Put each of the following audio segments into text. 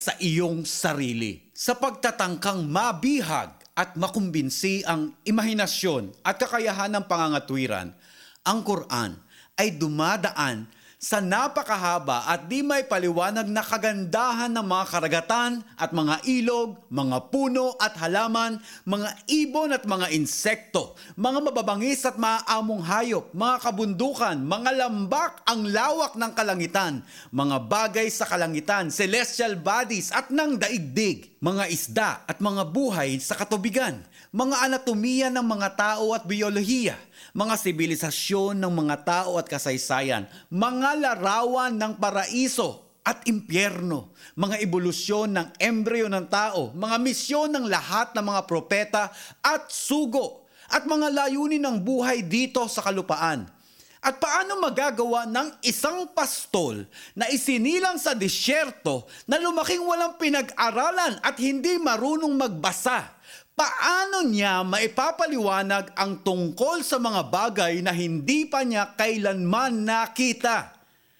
sa iyong sarili. Sa pagtatangkang mabihag at makumbinsi ang imahinasyon at kakayahan ng pangangatwiran, ang Quran ay dumadaan sa napakahaba at di may paliwanag na kagandahan ng mga karagatan at mga ilog, mga puno at halaman, mga ibon at mga insekto, mga mababangis at maaamong hayop, mga kabundukan, mga lambak, ang lawak ng kalangitan, mga bagay sa kalangitan, celestial bodies at ng daigdig, mga isda at mga buhay sa katubigan, mga anatomiya ng mga tao at biyolohiya, mga sibilisasyon ng mga tao at kasaysayan, mga larawan ng paraiso at impyerno, mga ebolusyon ng embryo ng tao, mga misyon ng lahat ng mga propeta at sugo, at mga layunin ng buhay dito sa kalupaan. At paano magagawa ng isang pastol na isinilang sa disyerto na lumaking walang pinag-aralan at hindi marunong magbasa? Paano niya maipapaliwanag ang tungkol sa mga bagay na hindi pa niya kailanman nakita?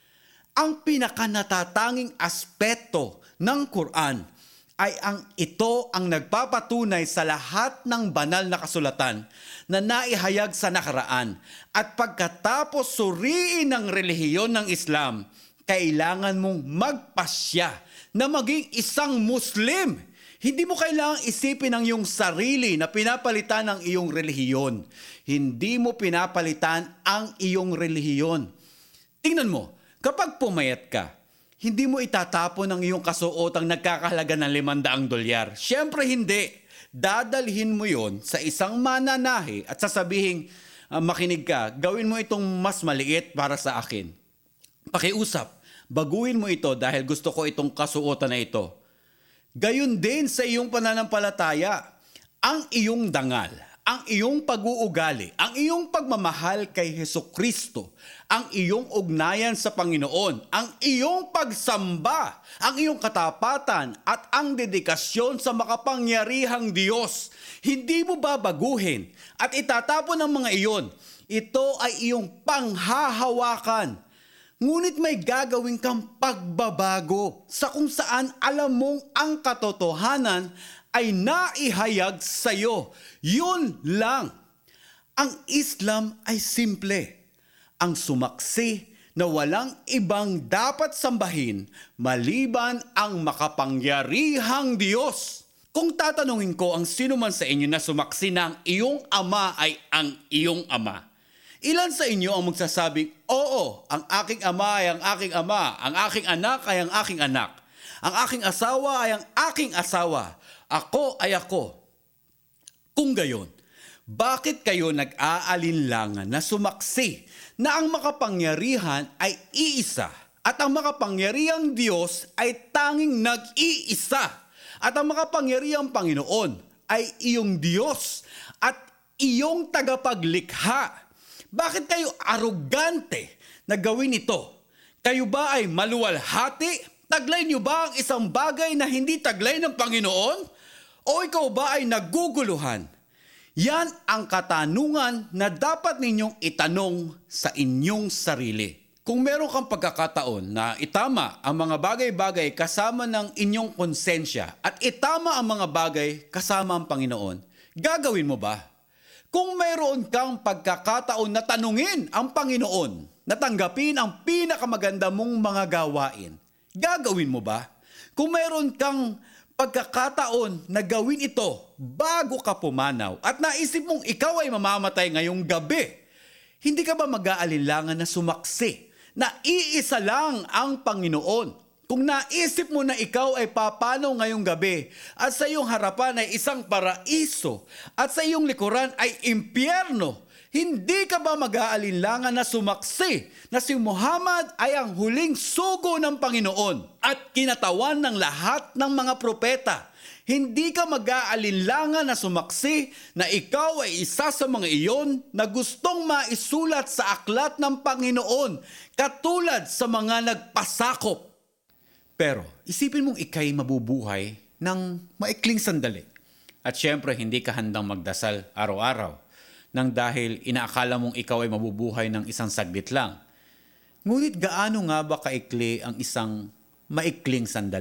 Ang pinakanatatanging aspeto ng Quran ay ito ang nagpapatunay sa lahat ng banal na kasulatan na naihayag sa nakaraan. At pagkatapos suriin ng relihiyon ng Islam, kailangan mong magpasya na maging isang Muslim. Hindi mo kailangang isipin ang iyong sarili na pinapalitan ng iyong relihiyon. Hindi mo pinapalitan ang iyong relihiyon. Tingnan mo, kapag pumayat ka, hindi mo itatapon ang iyong kasuotang nagkakahalaga ng $500. Siyempre hindi. Dadalhin mo yon sa isang mananahi at sasabihin, makinig ka, gawin mo itong mas maliit para sa akin. Pakiusap, baguhin mo ito dahil gusto ko itong kasuotan na ito. Gayon din sa iyong pananampalataya, ang iyong dangal, ang iyong pag-uugali, ang iyong pagmamahal kay Hesukristo, ang iyong ugnayan sa Panginoon, ang iyong pagsamba, ang iyong katapatan at ang dedikasyon sa makapangyarihang Diyos. Hindi mo babaguhin at itatapon ang mga iyon. Ito ay iyong panghahawakan. Ngunit may gagawin kang pagbabago sa kung saan alam mong ang katotohanan ay naihayag sa iyo. Yun lang. Ang Islam ay simple. Ang sumaksi na walang ibang dapat sambahin maliban ang makapangyarihang Diyos. Kung tatanungin ko ang sino man sa inyo na sumaksi na ang iyong ama ay ang iyong ama, ilan sa inyo ang magsasabing, oo, ang aking ama ay ang aking ama, ang aking anak ay ang aking anak, ang aking asawa ay ang aking asawa, ako ay ako. Kung gayon, bakit kayo nag-aalinlangan na sumaksi na ang makapangyarihan ay iisa at ang makapangyarihang Diyos ay tanging nag-iisa at ang makapangyarihang Panginoon ay iyong Diyos at iyong tagapaglikha? Bakit kayo arogante na gawin ito? Kayo ba ay maluwalhati? Taglay niyo ba ang isang bagay na hindi taglay ng Panginoon? O ikaw ba ay naguguluhan? Yan ang katanungan na dapat ninyong itanong sa inyong sarili. Kung meron kang pagkakataon na itama ang mga bagay-bagay kasama ng inyong konsensya at itama ang mga bagay kasama ang Panginoon, gagawin mo ba? Kung mayroon kang pagkakataon na tanungin ang Panginoon, na tanggapin ang pinakamaganda mong mga gawain, gagawin mo ba? Kung mayroon kang pagkakataon na gawin ito bago ka pumanaw at naisip mong ikaw ay mamamatay ngayong gabi, hindi ka ba mag-aalinlangan na sumaksi na iisa lang ang Panginoon? Kung naisip mo na ikaw ay papanaw ngayong gabi at sa iyong harapan ay isang paraiso at sa iyong likuran ay impyerno, hindi ka ba mag-aalinlangan na sumaksi na si Muhammad ay ang huling sugo ng Panginoon at kinatawan ng lahat ng mga propeta? Hindi ka mag-aalinlangan na sumaksi na ikaw ay isa sa mga iyon na gustong maisulat sa aklat ng Panginoon katulad sa mga nagpasakop? Pero isipin mong ikay mabubuhay ng maikling sandali. At syempre hindi ka handang magdasal araw-araw nang dahil inaakala mong ikaw ay mabubuhay ng isang saglit lang. Ngunit gaano nga ba kaikli ang isang maikling sandali?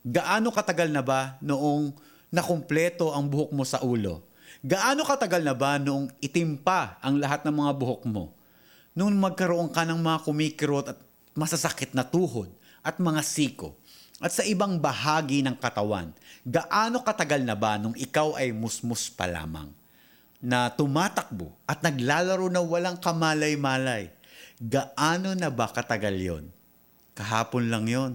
Gaano katagal na ba noong nakumpleto ang buhok mo sa ulo? Gaano katagal na ba noong itim pa ang lahat ng mga buhok mo? Noong magkaroon ka ng mga kumikirot at masasakit na tuhod at mga siko at sa ibang bahagi ng katawan, gaano katagal na ba nung ikaw ay musmus pa lamang? Na tumatakbo at naglalaro na walang kamalay-malay. Gaano na ba katagal yon? Kahapon lang yon.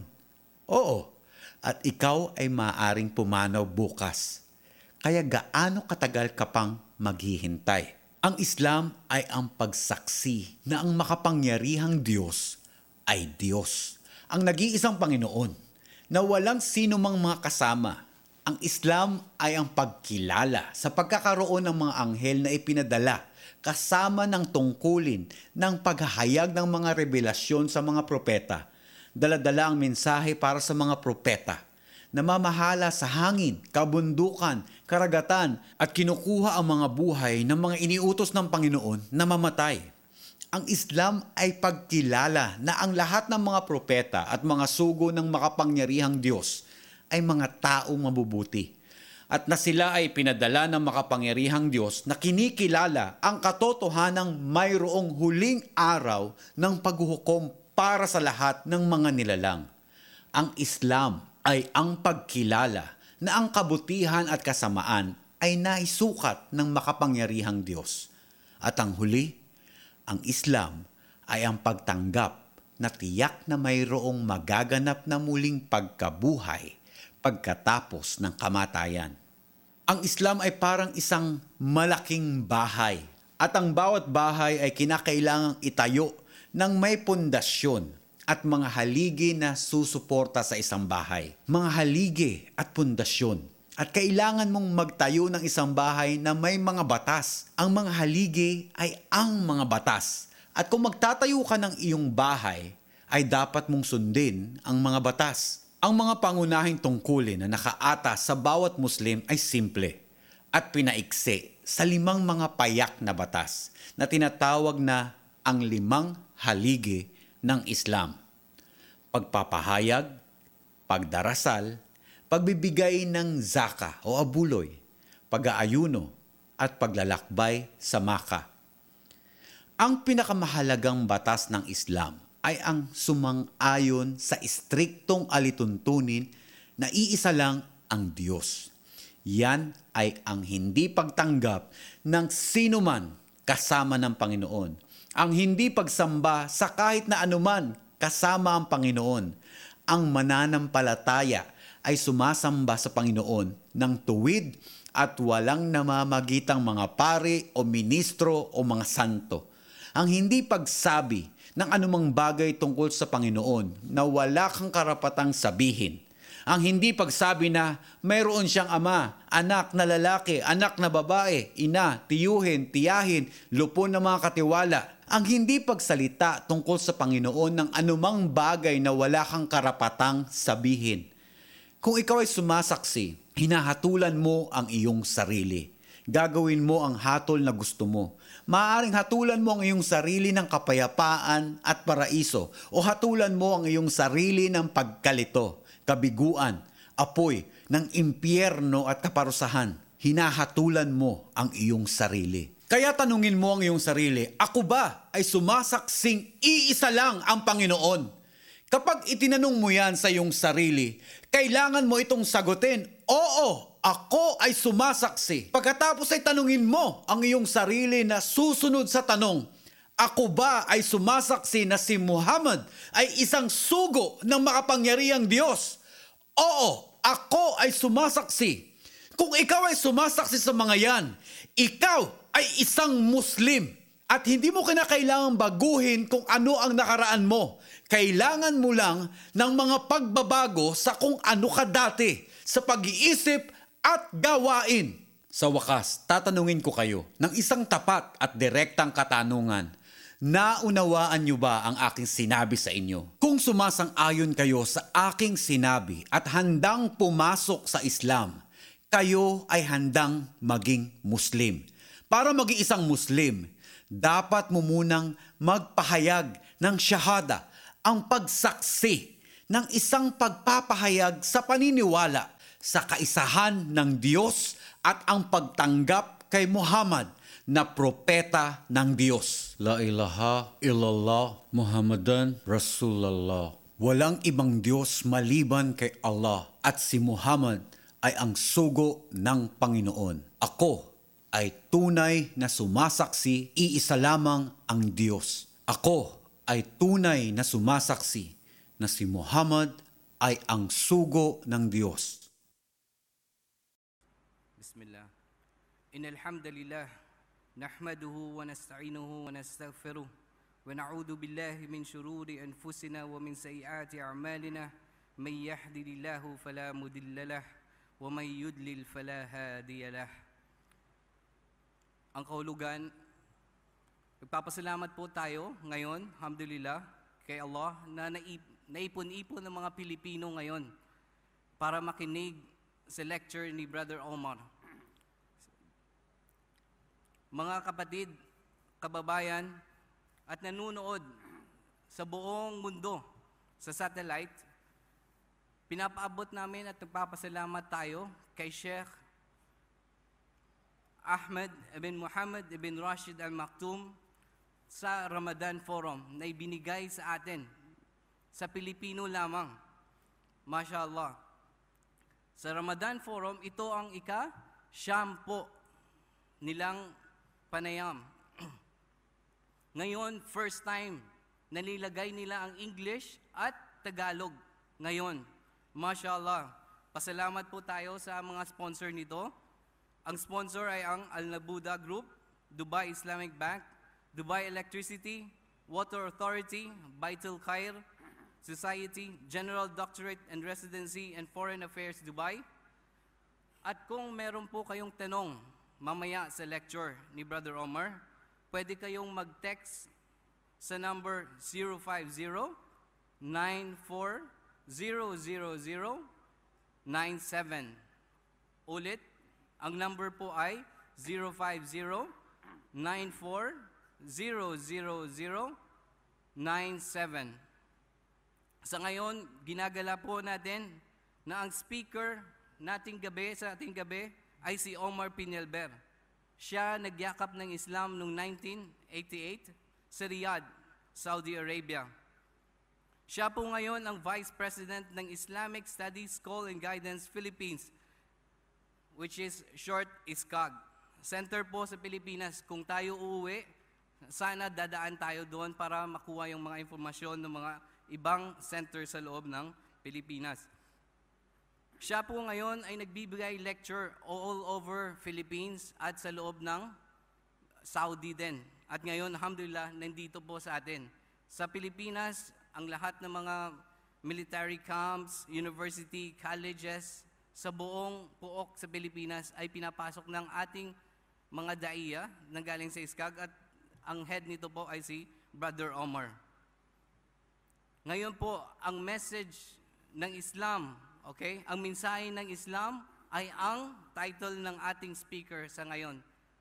Oo, at ikaw ay maaaring pumanaw bukas. Kaya gaano katagal ka pang maghihintay? Ang Islam ay ang pagsaksi na ang makapangyarihang Diyos ay Diyos. Ang nag-iisang Panginoon na walang sino mang mga kasama. Ang Islam ay ang pagkilala sa pagkakaroon ng mga anghel na ipinadala kasama ng tungkulin ng paghahayag ng mga revelasyon sa mga propeta. Dala-dala ang mensahe para sa mga propeta. Namamahala sa hangin, kabundukan, karagatan at kinukuha ang mga buhay ng mga iniutos ng Panginoon na mamatay. Ang Islam ay pagkilala na ang lahat ng mga propeta at mga sugo ng makapangyarihang Diyos ay mga taong mabubuti at na sila ay pinadala ng makapangyarihang Diyos na kinikilala ang katotohanang mayroong huling araw ng paghuhukom para sa lahat ng mga nilalang. Ang Islam ay ang pagkilala na ang kabutihan at kasamaan ay naisukat ng makapangyarihang Diyos. At ang huli, ang Islam ay ang pagtanggap na tiyak na mayroong magaganap na muling pagkabuhay pagkatapos ng kamatayan. Ang Islam ay parang isang malaking bahay at ang bawat bahay ay kinakailangang itayo ng may pundasyon at mga haligi na susuporta sa isang bahay. Mga haligi at pundasyon. At kailangan mong magtayo ng isang bahay na may mga batas. Ang mga haligi ay ang mga batas. At kung magtatayo ka ng iyong bahay, ay dapat mong sundin ang mga batas. Ang mga pangunahing tungkulin na nakaatas sa bawat Muslim ay simple at pinaiksi sa 5 mga payak na batas na tinatawag na ang 5 haligi ng Islam. Pagpapahayag, pagdarasal, pagbibigay ng zaka o abuloy, pag-aayuno, at paglalakbay sa Maka. Ang pinakamahalagang batas ng Islam ay ang sumang-ayon sa istriktong alituntunin na iisa lang ang Diyos. Yan ay ang hindi pagtanggap ng sinuman kasama ng Panginoon. Ang hindi pagsamba sa kahit na anuman kasama ang Panginoon. Ang mananampalataya ay sumasamba sa Panginoon ng tuwid at walang namamagitang mga pari o ministro o mga santo. Ang hindi pagsabi ng anumang bagay tungkol sa Panginoon na wala kang karapatang sabihin. Ang hindi pagsabi na mayroon siyang ama, anak na lalaki, anak na babae, ina, tiyuhin, tiyahin, lupon na mga katiwala. Ang hindi pagsalita tungkol sa Panginoon ng anumang bagay na wala kang karapatang sabihin. Kung ikaw ay sumasaksi, hinahatulan mo ang iyong sarili. Gagawin mo ang hatol na gusto mo. Maaaring hatulan mo ang iyong sarili ng kapayapaan at paraiso o hatulan mo ang iyong sarili ng pagkalito, kabiguan, apoy ng impyerno at kaparusahan. Hinahatulan mo ang iyong sarili. Kaya tanungin mo ang iyong sarili, ako ba ay sumasaksing iisa lang ang Panginoon? Kapag itinanong mo yan sa iyong sarili, kailangan mo itong sagutin, oo, ako ay sumasaksi. Pagkatapos ay tanungin mo ang iyong sarili na susunod sa tanong, ako ba ay sumasaksi na si Muhammad ay isang sugo ng makapangyarihang Diyos? Oo, ako ay sumasaksi. Kung ikaw ay sumasaksi sa mga yan, ikaw ay isang Muslim at hindi mo kinakailangang baguhin kung ano ang nakaraan mo. Kailangan mo lang ng mga pagbabago sa kung ano ka dati, sa pag-iisip at gawain. Sa wakas, tatanungin ko kayo ng isang tapat at direktang katanungan. Naunawaan niyo ba ang aking sinabi sa inyo? Kung sumasang-ayon kayo sa aking sinabi at handang pumasok sa Islam, kayo ay handang maging Muslim. Para maging isang Muslim, dapat mo munang magpahayag ng shahada, ang pagsaksi ng isang pagpapahayag sa paniniwala sa kaisahan ng Diyos at ang pagtanggap kay Muhammad na propeta ng Diyos. La ilaha illallah Muhammadan Rasulullah. Walang ibang Diyos maliban kay Allah at si Muhammad ay ang sugo ng Panginoon. Ako ay tunay na sumasaksi, iisa lamang ang Diyos. Ako ay tunay na sumasaksi na si Muhammad ay ang sugo ng Diyos. Bismillah. Innal hamdalillah nahmaduhu wa nasta'inuhu wa nastaghfiruh wa na'udzu billahi min shururi anfusina wa min sayyiati a'malina may yahdihillahu fala mudilla lahu wa may yudlil fala hadiya lahu. Ang kahulugan, nagpapasalamat po tayo ngayon, alhamdulillah, kay Allah na naipon-ipon ng mga Pilipino ngayon para makinig sa lecture ni Brother Omar. Mga kapatid, kababayan, at nanunood sa buong mundo sa satellite, pinapaabot namin at nagpapasalamat tayo kay Sheikh Ahmed ibn Muhammad ibn Rashid Al Maktoum sa Ramadan Forum na ibinigay sa atin sa Pilipino lamang. MashaAllah. Sa Ramadan Forum, ito ang ika-10 nilang panayam. Ngayon, first time, nalilagay nila ang English at Tagalog. Ngayon, MashaAllah. Pasalamat po tayo sa mga sponsor nito. Ang sponsor ay ang Al-Nabuda Group, Dubai Islamic Bank, Dubai Electricity, Water Authority, Baitul Khair Society, General Doctorate and Residency and Foreign Affairs Dubai. At kung meron po kayong tanong mamaya sa lecture ni Brother Omar, pwede kayong mag-text sa number 050-94-000-97. Ulit, ang number po ay 050-94-000-97. Sa ngayon, ginagala po natin na ang speaker nating gabi sa ating gabi ay si Omar Pinelber. Siya nagyakap ng Islam noong 1988 sa Riyadh, Saudi Arabia. Siya po ngayon ang Vice President ng Islamic Studies School and Guidance Philippines, which is short ISCAG. Center po sa Pilipinas. Kung tayo uuwi, sana dadaan tayo doon para makuha yung mga informasyon ng mga ibang center sa loob ng Pilipinas. Siya po ngayon ay nagbibigay lecture all over Philippines at sa loob ng Saudi din. At ngayon, alhamdulillah, nandito po sa atin. Sa Pilipinas, ang lahat ng mga military camps, university, colleges, sa buong puok sa Pilipinas ay pinapasok ng ating mga daiya na galing sa ISCAG at ang head nito po ay si Brother Omar. Ngayon po, ang message ng Islam, okay? Ang mensahe ng Islam ay ang title ng ating speaker sa ngayon.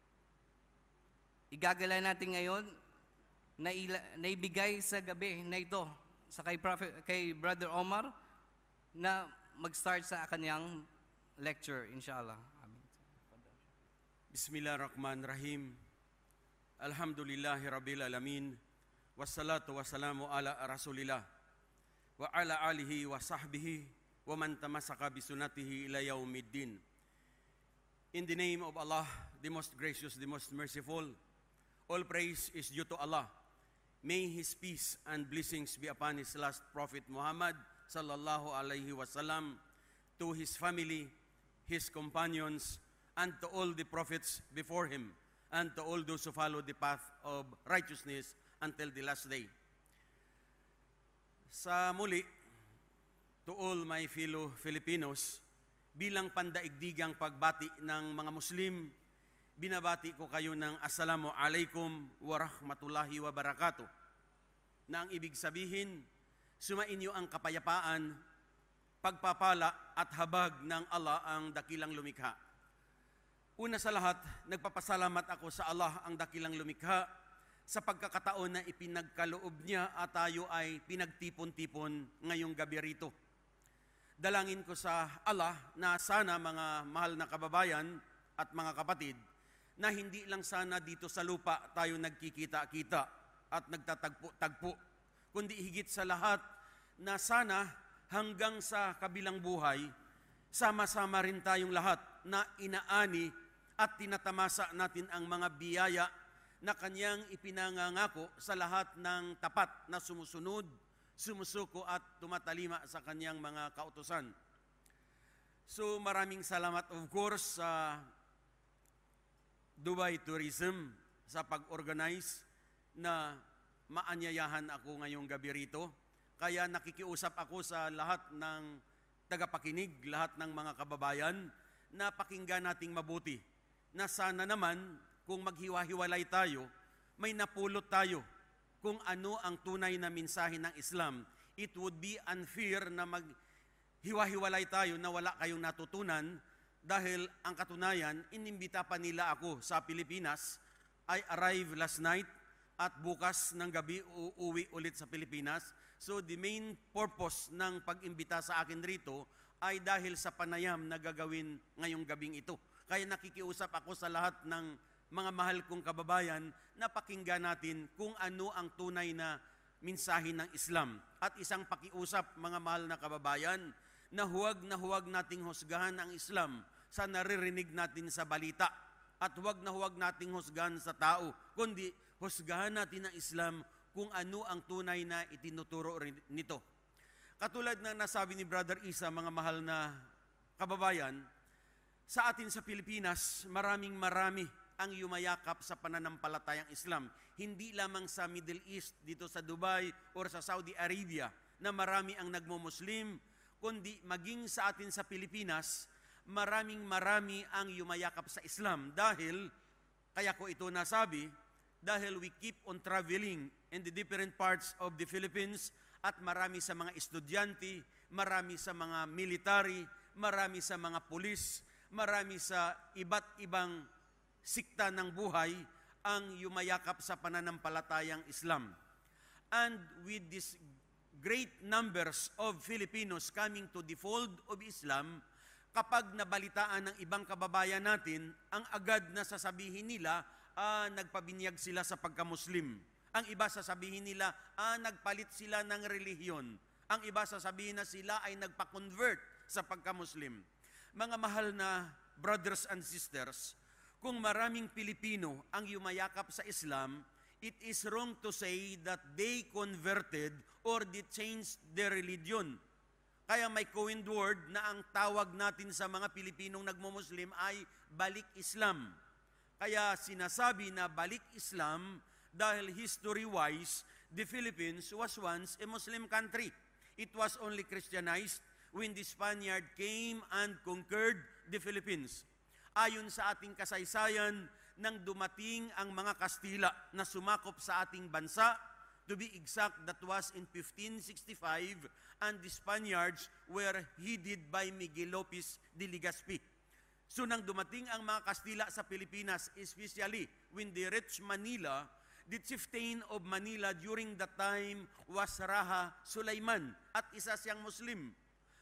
Igagala natin ngayon na naibigay sa gabi na ito sa kay Brother Omar na mag-start sa kanyang lecture, inshallah. Amin. Bismillahirrahmanirrahim. Alhamdulillahi Rabbil Alamin. Wassalatu wassalamu ala Rasulillah wa ala alihi wa sahbihi wa man tamasaka bisunatihi ila yaumiddin. In the name of Allah, the most gracious, the most merciful, all praise is due to Allah. May His peace and blessings be upon His last Prophet Muhammad sallallahu alaihi wasallam, to his family, his companions, and to all the prophets before him, and to all those who follow the path of righteousness until the last day. Sa muli, to all my fellow Filipinos, bilang pandaigdigang pagbati ng mga Muslim, binabati ko kayo ng Assalamu alaikum wa rahmatullahi wa barakatuh, na ang ibig sabihin, sumainyo ang kapayapaan, pagpapala at habag ng Allah ang dakilang lumikha. Una sa lahat, nagpapasalamat ako sa Allah ang dakilang lumikha sa pagkakataon na ipinagkaloob niya at tayo ay pinagtipon-tipon ngayong gabi rito. Dalangin ko sa Allah na sana mga mahal na kababayan at mga kapatid, na hindi lang sana dito sa lupa tayo nagkikita-kita at nagtatagpo-tagpo, kundi higit sa lahat na sana hanggang sa kabilang buhay, sama-sama rin tayong lahat na inaani at tinatamasa natin ang mga biyaya na kanyang ipinangangako sa lahat ng tapat na sumusunod, sumusuko at tumatalima sa kanyang mga kautusan. So maraming salamat of course sa Dubai Tourism sa pag-organize na maanyayahan ako ngayong gabi rito. Kaya nakikiusap ako sa lahat ng tagapakinig, lahat ng mga kababayan, na pakinggan nating mabuti. Na sana naman, kung maghiwa-hiwalay tayo, may napulot tayo kung ano ang tunay na mensahe ng Islam. It would be unfair na maghiwa-hiwalay tayo na wala kayong natutunan dahil ang katunayan, inimbita pa nila ako sa Pilipinas. I arrived last night at bukas ng gabi uuwi ulit sa Pilipinas. So the main purpose ng pag-imbita sa akin rito ay dahil sa panayam na gagawin ngayong gabing ito. Kaya nakikiusap ako sa lahat ng mga mahal kong kababayan na pakinggan natin kung ano ang tunay na mensahe ng Islam. At isang pakiusap, mga mahal na kababayan, na huwag nating husgahan ang Islam sa naririnig natin sa balita. At huwag nating husgahan sa tao, kundi husgahan natin ang Islam kung ano ang tunay na itinuturo nito. Katulad ng nasabi ni Brother Isa, mga mahal na kababayan, sa atin sa Pilipinas, marami ang yumayakap sa pananampalatayang Islam. Hindi lamang sa Middle East, dito sa Dubai or sa Saudi Arabia, na marami ang nagmo-Muslim, kundi maging sa atin sa Pilipinas, marami ang yumayakap sa Islam. Dahil, kaya ko ito nasabi, dahil we keep on traveling in the different parts of the Philippines at marami sa mga estudyante, marami sa mga military, marami sa mga pulis, marami sa iba't ibang sikta ng buhay ang yumayakap sa pananampalatayang Islam. And with these great numbers of Filipinos coming to the fold of Islam, kapag nabalitaan ng ibang kababayan natin, ang agad na sasabihin nila, nagpabinyag sila sa pagka-Muslim. Ang iba sasabihin nila, nagpalit sila ng relihiyon. Ang iba sasabihin na sila ay nagpa-convert sa pagka-Muslim. Mga mahal na brothers and sisters, kung maraming Pilipino ang yumayakap sa Islam, it is wrong to say that they converted or they changed their religion. Kaya may coined word na ang tawag natin sa mga Pilipinong nagmo-Muslim ay balik Islam. Kaya sinasabi na balik Islam dahil history-wise, the Philippines was once a Muslim country. It was only Christianized when the Spaniard came and conquered the Philippines. Ayon sa ating kasaysayan, nang dumating ang mga Kastila na sumakop sa ating bansa, to be exact, that was in 1565, and the Spaniards were headed by Miguel Lopez de Legazpi. So nang dumating ang mga Kastila sa Pilipinas, especially when they reached Manila, the chieftain of Manila during that time was Raha Sulaiman at isa siyang Muslim.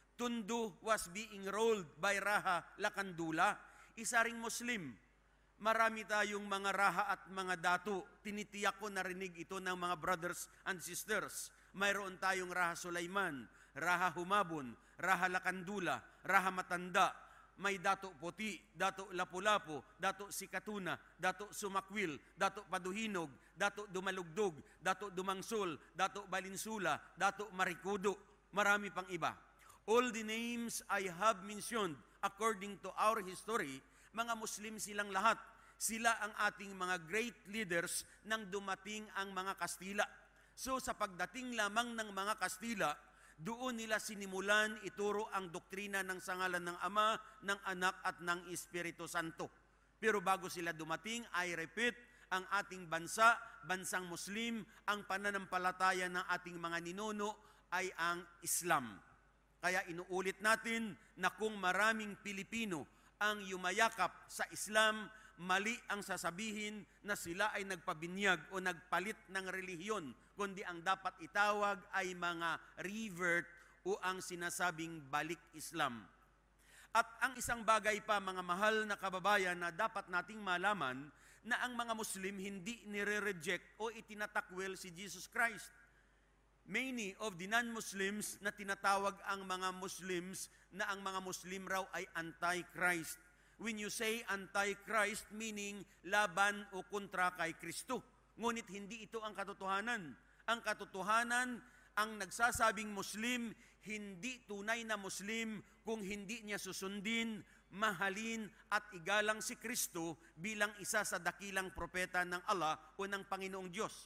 Tondo was being ruled by Raha Lakandula, isa ring Muslim. Marami tayong mga raha at mga dato. Tinitiyak ko narinig ito ng mga brothers and sisters. Mayroon tayong Raha Sulaiman, Raha Humabon, Raha Lakandula, Raha Matanda, may Dato Puti, Dato Lapu-Lapu, Dato Sikatuna, Dato Sumakwil, Dato Paduhinog, Dato Dumalugdog, Dato Dumangsul, Dato Balinsula, Dato Marikudo, marami pang iba. All the names I have mentioned, according to our history, mga Muslim silang lahat. Sila ang ating mga great leaders nang dumating ang mga Kastila. So sa pagdating lamang ng mga Kastila, doon nila sinimulan ituro ang doktrina ng sangalan ng Ama, ng Anak at ng Espiritu Santo. Pero bago sila dumating, I repeat, ang ating bansa, bansang Muslim, ang pananampalataya ng ating mga ninuno ay ang Islam. Kaya inuulit natin na kung maraming Pilipino ang yumayakap sa Islam, mali ang sasabihin na sila ay nagpabinyag o nagpalit ng relihiyon, kundi ang dapat itawag ay mga revert o ang sinasabing balik Islam. At ang isang bagay pa, mga mahal na kababayan, na dapat nating malaman, na ang mga Muslim hindi nire-reject o itinatakwil si Jesus Christ. Many of the non-Muslims na tinatawag ang mga Muslims na ang mga Muslim raw ay anti-Christ. When you say anti-Christ, meaning laban o kontra kay Kristo. Ngunit hindi ito ang katotohanan. Ang katotohanan, ang nagsasabing Muslim, hindi tunay na Muslim kung hindi niya susundin, mahalin at igalang si Kristo bilang isa sa dakilang propeta ng Allah o ng Panginoong Diyos.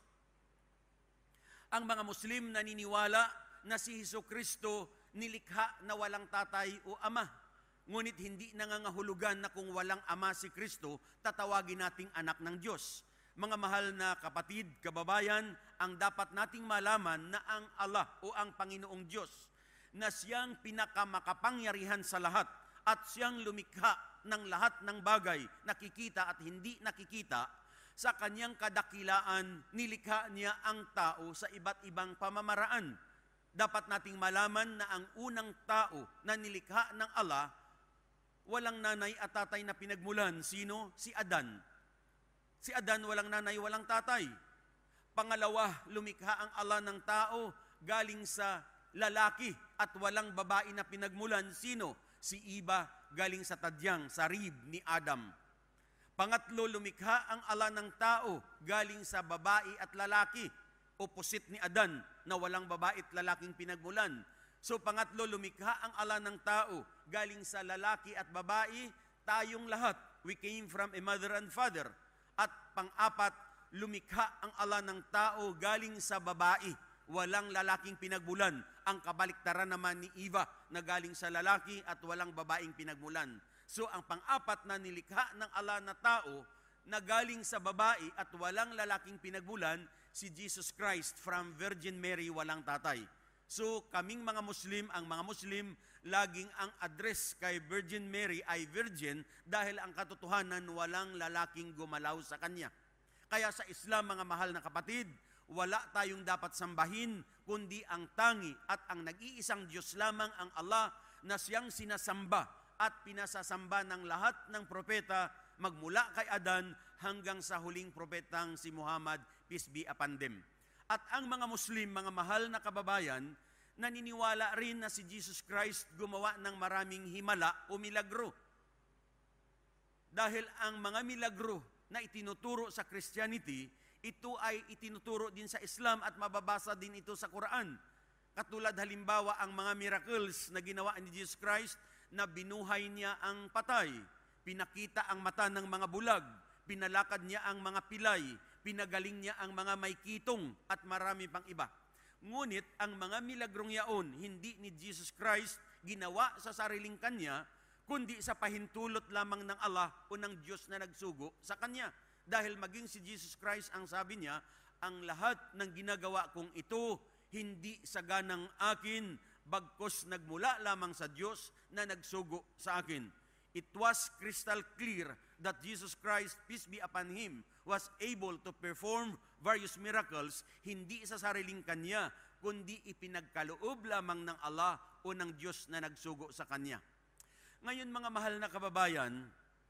Ang mga Muslim naniniwala na si Jesucristo nilikha na walang tatay o ama. Ngunit hindi nangangahulugan na kung walang ama si Kristo, tatawagin nating anak ng Diyos. Mga mahal na kapatid, kababayan, ang dapat nating malaman na ang Allah o ang Panginoong Diyos, na siyang pinakamakapangyarihan sa lahat at siyang lumikha ng lahat ng bagay, nakikita at hindi nakikita, sa kanyang kadakilaan, nilikha niya ang tao sa iba't ibang pamamaraan. Dapat nating malaman na ang unang tao na nilikha ng Allah, walang nanay at tatay na pinagmulan. Sino? Si Adan. Si Adan walang nanay, walang tatay. Pangalawa, lumikha ang Allah ng tao galing sa lalaki at walang babae na pinagmulan. Sino? Si Eva, galing sa tadyang, sa rib ni Adam. Pangatlo, lumikha ang Allah ng tao galing sa babae at lalaki. Opposite ni Adan na walang babae at lalaking pinagmulan. So pangatlo, lumikha ang Allah ng tao galing sa lalaki at babae, tayong lahat. We came from a mother and father. At pang-apat, lumikha ang Allah ng tao galing sa babae, walang lalaking pinagmulan. Ang kabaliktaran naman ni Eva na galing sa lalaki at walang babaeng pinagmulan. So ang pang-apat na nilikha ng Allah na tao na galing sa babae at walang lalaking pinagmulan, si Jesus Christ from Virgin Mary, walang tatay. So kaming mga Muslim, ang mga Muslim, laging ang address kay Virgin Mary ay Virgin dahil ang katotohanan walang lalaking gumalaw sa kanya. Kaya sa Islam, mga mahal na kapatid, wala tayong dapat sambahin kundi ang tangi at ang nag-iisang Diyos lamang, ang Allah, na siyang sinasamba at pinasasamba ng lahat ng propeta magmula kay Adan hanggang sa huling propetang si Muhammad, peace be upon them. At ang mga Muslim, mga mahal na kababayan, naniniwala rin na si Jesus Christ gumawa ng maraming himala o milagro. Dahil ang mga milagro na itinuturo sa Christianity, ito ay itinuturo din sa Islam at mababasa din ito sa Quran. Katulad halimbawa ang mga miracles na ginawa ni Jesus Christ, na binuhay niya ang patay, pinakita ang mata ng mga bulag, pinalakad niya ang mga pilay, pinagaling niya ang mga may kitong at marami pang iba. Ngunit ang mga milagrong yaon, hindi ni Jesus Christ ginawa sa sariling kanya, kundi sa pahintulot lamang ng Allah o ng Diyos na nagsugo sa kanya. Dahil maging si Jesus Christ ang sabi niya, ang lahat ng ginagawa kong ito, hindi saganang akin, bagkos nagmula lamang sa Diyos na nagsugo sa akin. It was crystal clear that Jesus Christ, peace be upon Him, was able to perform various miracles, hindi sa sariling kanya, kundi ipinagkaloob lamang ng Allah o ng Diyos na nagsugo sa kanya. Ngayon, mga mahal na kababayan,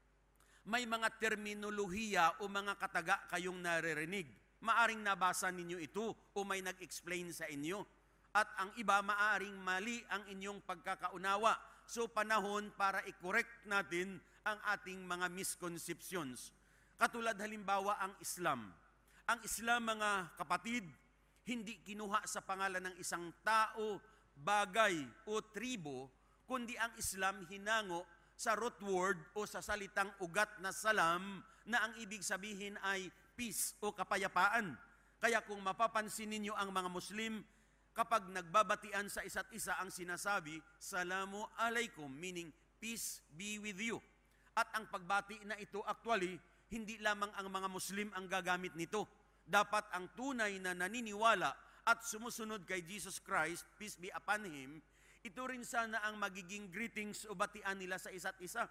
may mga terminolohiya o mga kataga kayong naririnig. Maaring nabasa ninyo ito o may nag-explain sa inyo. At ang iba, maaring mali ang inyong pagkakaunawa. So panahon para i-correct natin ang ating mga misconceptions. Katulad halimbawa ang Islam. Ang Islam, mga kapatid, hindi kinuha sa pangalan ng isang tao, bagay o tribo, kundi ang Islam hinango sa root word o sa salitang ugat na salam na ang ibig sabihin ay peace o kapayapaan. Kaya kung mapapansin ninyo ang mga Muslim, kapag nagbabatian sa isa't isa ang sinasabi, Salamu alaikum, meaning peace be with you. At ang pagbati na ito actually, hindi lamang ang mga Muslim ang gagamit nito. Dapat ang tunay na naniniwala at sumusunod kay Jesus Christ, peace be upon Him, ito rin sana ang magiging greetings o batian nila sa isa't isa.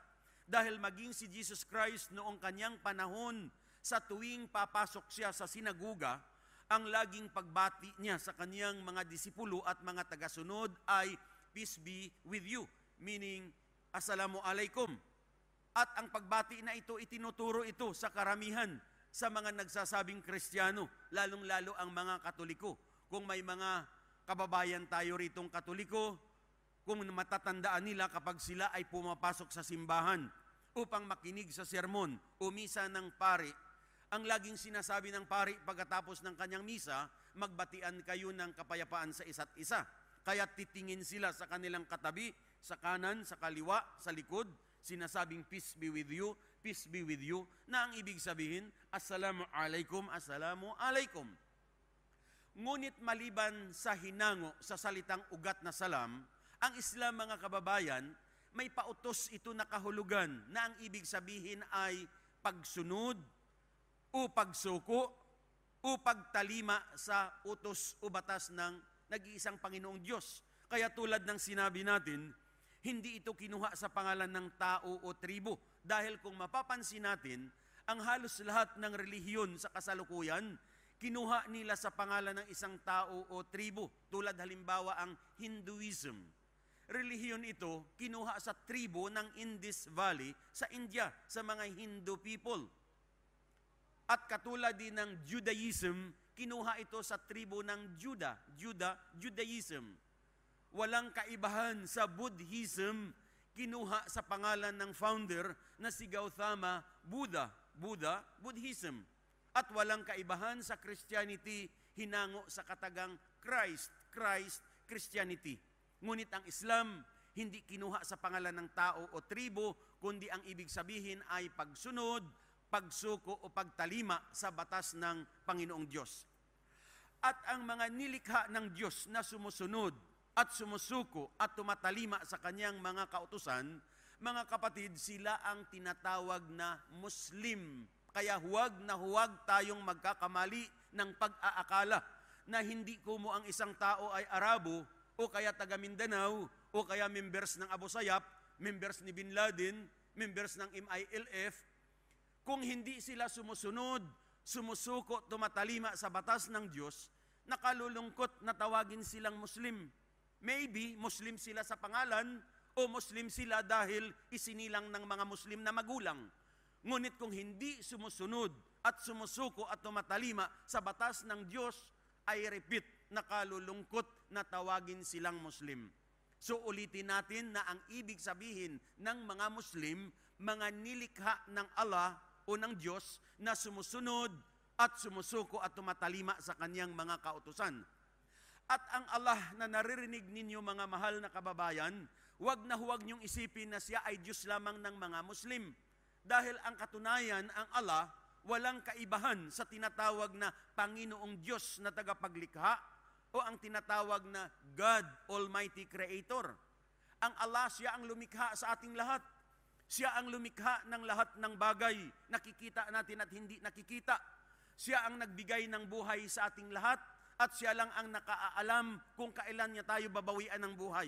Dahil maging si Jesus Christ noong kanyang panahon, sa tuwing papasok siya sa sinaguga, ang laging pagbati niya sa kanyang mga disipulo at mga tagasunod ay, "Peace be with you," meaning, "Assalamu alaikum." At ang pagbati na ito, itinuturo ito sa karamihan sa mga nagsasabing Kristiyano, lalong-lalo ang mga Katoliko. Kung may mga kababayan tayo ritong Katoliko, kung matatandaan nila kapag sila ay pumapasok sa simbahan upang makinig sa sermon o misa ng pari, ang laging sinasabi ng pari pagkatapos ng kanyang misa, magbatian kayo ng kapayapaan sa isa't isa. Kaya titingin sila sa kanilang katabi, sa kanan, sa kaliwa, sa likod, sinasabing peace be with you, na ang ibig sabihin, assalamu alaikum, assalamu alaikum. Ngunit maliban sa hinango sa salitang ugat na salam, ang Islam, mga kababayan, may pautos ito na kahulugan na ang ibig sabihin ay pagsunod o pagsuko o pagtalima sa utos o batas ng nag-iisang Panginoong Diyos. Kaya tulad ng sinabi natin, hindi ito kinuha sa pangalan ng tao o tribo. Dahil kung mapapansin natin, ang halos lahat ng relihiyon sa kasalukuyan, kinuha nila sa pangalan ng isang tao o tribo. Tulad halimbawa ang Hinduism. Relihiyon ito, kinuha sa tribo ng Indus Valley sa India, sa mga Hindu people. At katulad din ng Judaism, kinuha ito sa tribo ng Judaism. Walang kaibahan sa Buddhism, kinuha sa pangalan ng founder na si Gautama Buddhism. At walang kaibahan sa Christianity, hinango sa katagang Christianity. Ngunit ang Islam, hindi kinuha sa pangalan ng tao o tribo, kundi ang ibig sabihin ay pagsunod, pagsuko o pagtalima sa batas ng Panginoong Diyos. At ang mga nilikha ng Diyos na sumusunod at sumusuko at tumatalima sa kanyang mga kautusan, mga kapatid, sila ang tinatawag na Muslim. Kaya huwag na huwag tayong magkakamali ng pag-aakala na hindi kumo ang isang tao ay Arabo o kaya taga Mindanao o kaya members ng Abu Sayyaf, members ni Bin Laden, members ng MILF. Kung hindi sila sumusunod, sumusuko, tumatalima sa batas ng Diyos, nakalulungkot na tawagin silang Muslim. Maybe Muslim sila sa pangalan o Muslim sila dahil isinilang ng mga Muslim na magulang. Ngunit kung hindi sumusunod at sumusuko at tumatalima sa batas ng Diyos, I repeat, nakalulungkot na tawagin silang Muslim. So ulitin natin na ang ibig sabihin ng mga Muslim, mga nilikha ng Allah o ng Diyos na sumusunod at sumusuko at tumatalima sa kanyang mga kautusan. At ang Allah na naririnig ninyo, mga mahal na kababayan, huwag na huwag niyong isipin na siya ay Diyos lamang ng mga Muslim. Dahil ang katunayan, ang Allah, walang kaibahan sa tinatawag na Panginoong Diyos na tagapaglikha o ang tinatawag na God Almighty Creator. Ang Allah, siya ang lumikha sa ating lahat. Siya ang lumikha ng lahat ng bagay, nakikita natin at hindi nakikita. Siya ang nagbigay ng buhay sa ating lahat at siya lang ang nakaalam kung kailan niya tayo babawian ng buhay.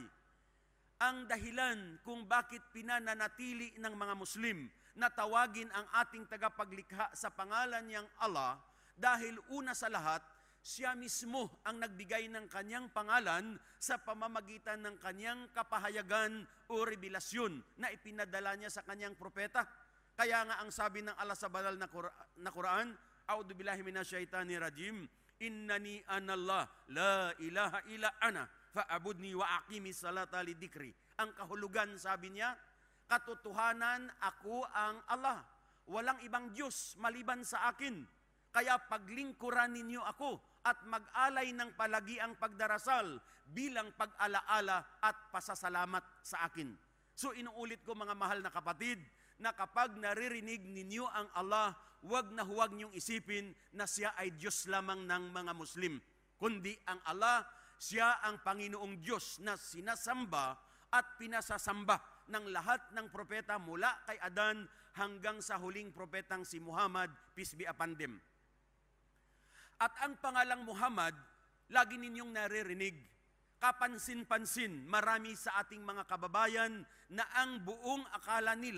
Ang dahilan kung bakit pinananatili ng mga Muslim na tawagin ang ating tagapaglikha sa pangalan niyang Allah, dahil una sa lahat, siya mismo ang nagbigay ng kanyang pangalan sa pamamagitan ng kanyang kapahayagan o revelasyon na ipinadala niya sa kanyang propeta. Kaya nga ang sabi ng Allah sa banal na Quran, A'udhu billahi minasyaitanir rajim, Innani anallah, la ilaha illa ana, fa'abudni wa aqimi salata lidikri. Ang kahulugan, sabi niya, katotohanan, ako ang Allah. Walang ibang Diyos maliban sa akin. Kaya paglingkuran ninyo ako at mag-alay ng palagiang pagdarasal bilang pag-alaala at pasasalamat sa akin. So inuulit ko, mga mahal na kapatid, na kapag naririnig ninyo ang Allah, huwag na huwag niyong isipin na siya ay Diyos lamang ng mga Muslim. Kundi ang Allah, siya ang Panginoong Diyos na sinasamba at pinasasamba ng lahat ng propeta mula kay Adan hanggang sa huling propetang si Muhammad, peace be upon them. At ang pangalang Muhammad, lagi ninyong naririnig, kapansin-pansin, marami sa ating mga kababayan na ang buong akala nila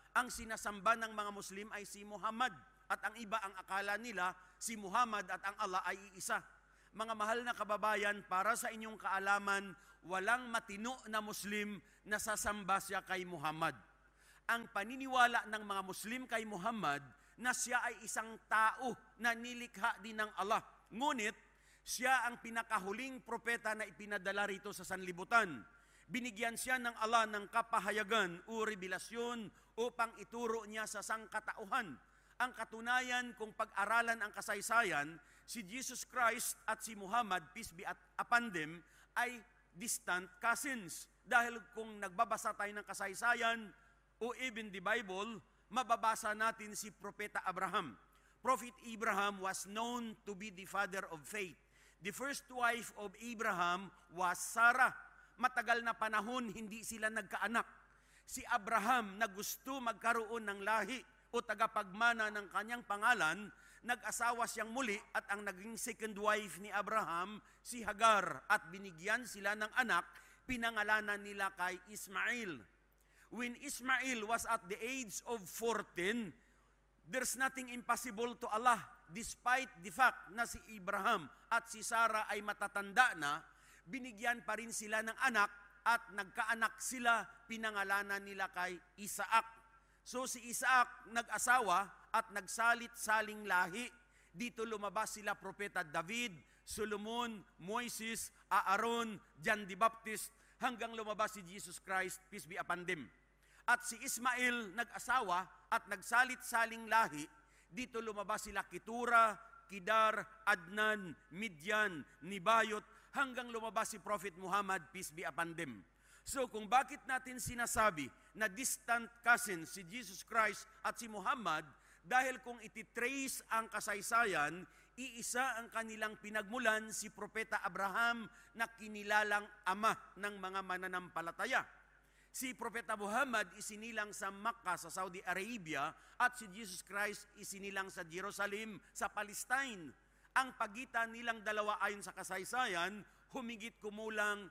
ang sinasamba ng mga Muslim ay si Muhammad. At ang iba ang akala nila si Muhammad at ang Allah ay iisa. Mga mahal na kababayan, para sa inyong kaalaman, walang matino na Muslim na sasamba siya kay Muhammad. Ang paniniwala ng mga Muslim kay Muhammad na siya ay isang tao na nilikha din ng Allah. Ngunit, siya ang pinakahuling propeta na ipinadala rito sa sanlibutan. Binigyan siya ng Allah ng kapahayagan o revelasyon upang ituro niya sa sangkatauhan. Ang katunayan kung pag-aralan ang kasaysayan, si Jesus Christ at si Muhammad, peace be upon them, ay distant cousins. Dahil kung nagbabasa tayo ng kasaysayan o even the Bible, mababasa natin si Propeta Abraham. Prophet Abraham was known to be the father of faith. The first wife of Abraham was Sarah. Matagal na panahon hindi sila nagkaanak. Si Abraham na gusto magkaroon ng lahi o tagapagmana ng kanyang pangalan, nag-asawa siyang muli at ang naging second wife ni Abraham, si Hagar, at binigyan sila ng anak, pinangalanan nila kay Ismail. When Ismail was at the age of 14, there's nothing impossible to Allah. Despite the fact na si Abraham at si Sarah ay matatanda na, binigyan pa rin sila ng anak at nagkaanak sila, pinangalanan nila kay Isaac. So si Isaac nag-asawa at nagsalit-saling lahi. Dito lumabas sila Propeta David, Solomon, Moises, Aaron, John the Baptist, hanggang lumabas si Jesus Christ, peace be upon them. At si Ismail nag-asawa at nagsalit-saling lahi. Dito lumabas sila Ketura, Kedar, Adnan, Midian, Nibayot, hanggang lumabas si Prophet Muhammad, peace be upon them. So kung bakit natin sinasabi na distant cousins si Jesus Christ at si Muhammad, dahil kung ititrace ang kasaysayan, iisa ang kanilang pinagmulan, si Propeta Abraham na kinilalang ama ng mga mananampalataya. Si Propeta Muhammad isinilang sa Makkah sa Saudi Arabia at si Jesus Christ isinilang sa Jerusalem sa Palestine. Ang pagitan nilang dalawa ayon sa kasaysayan, humigit kumulang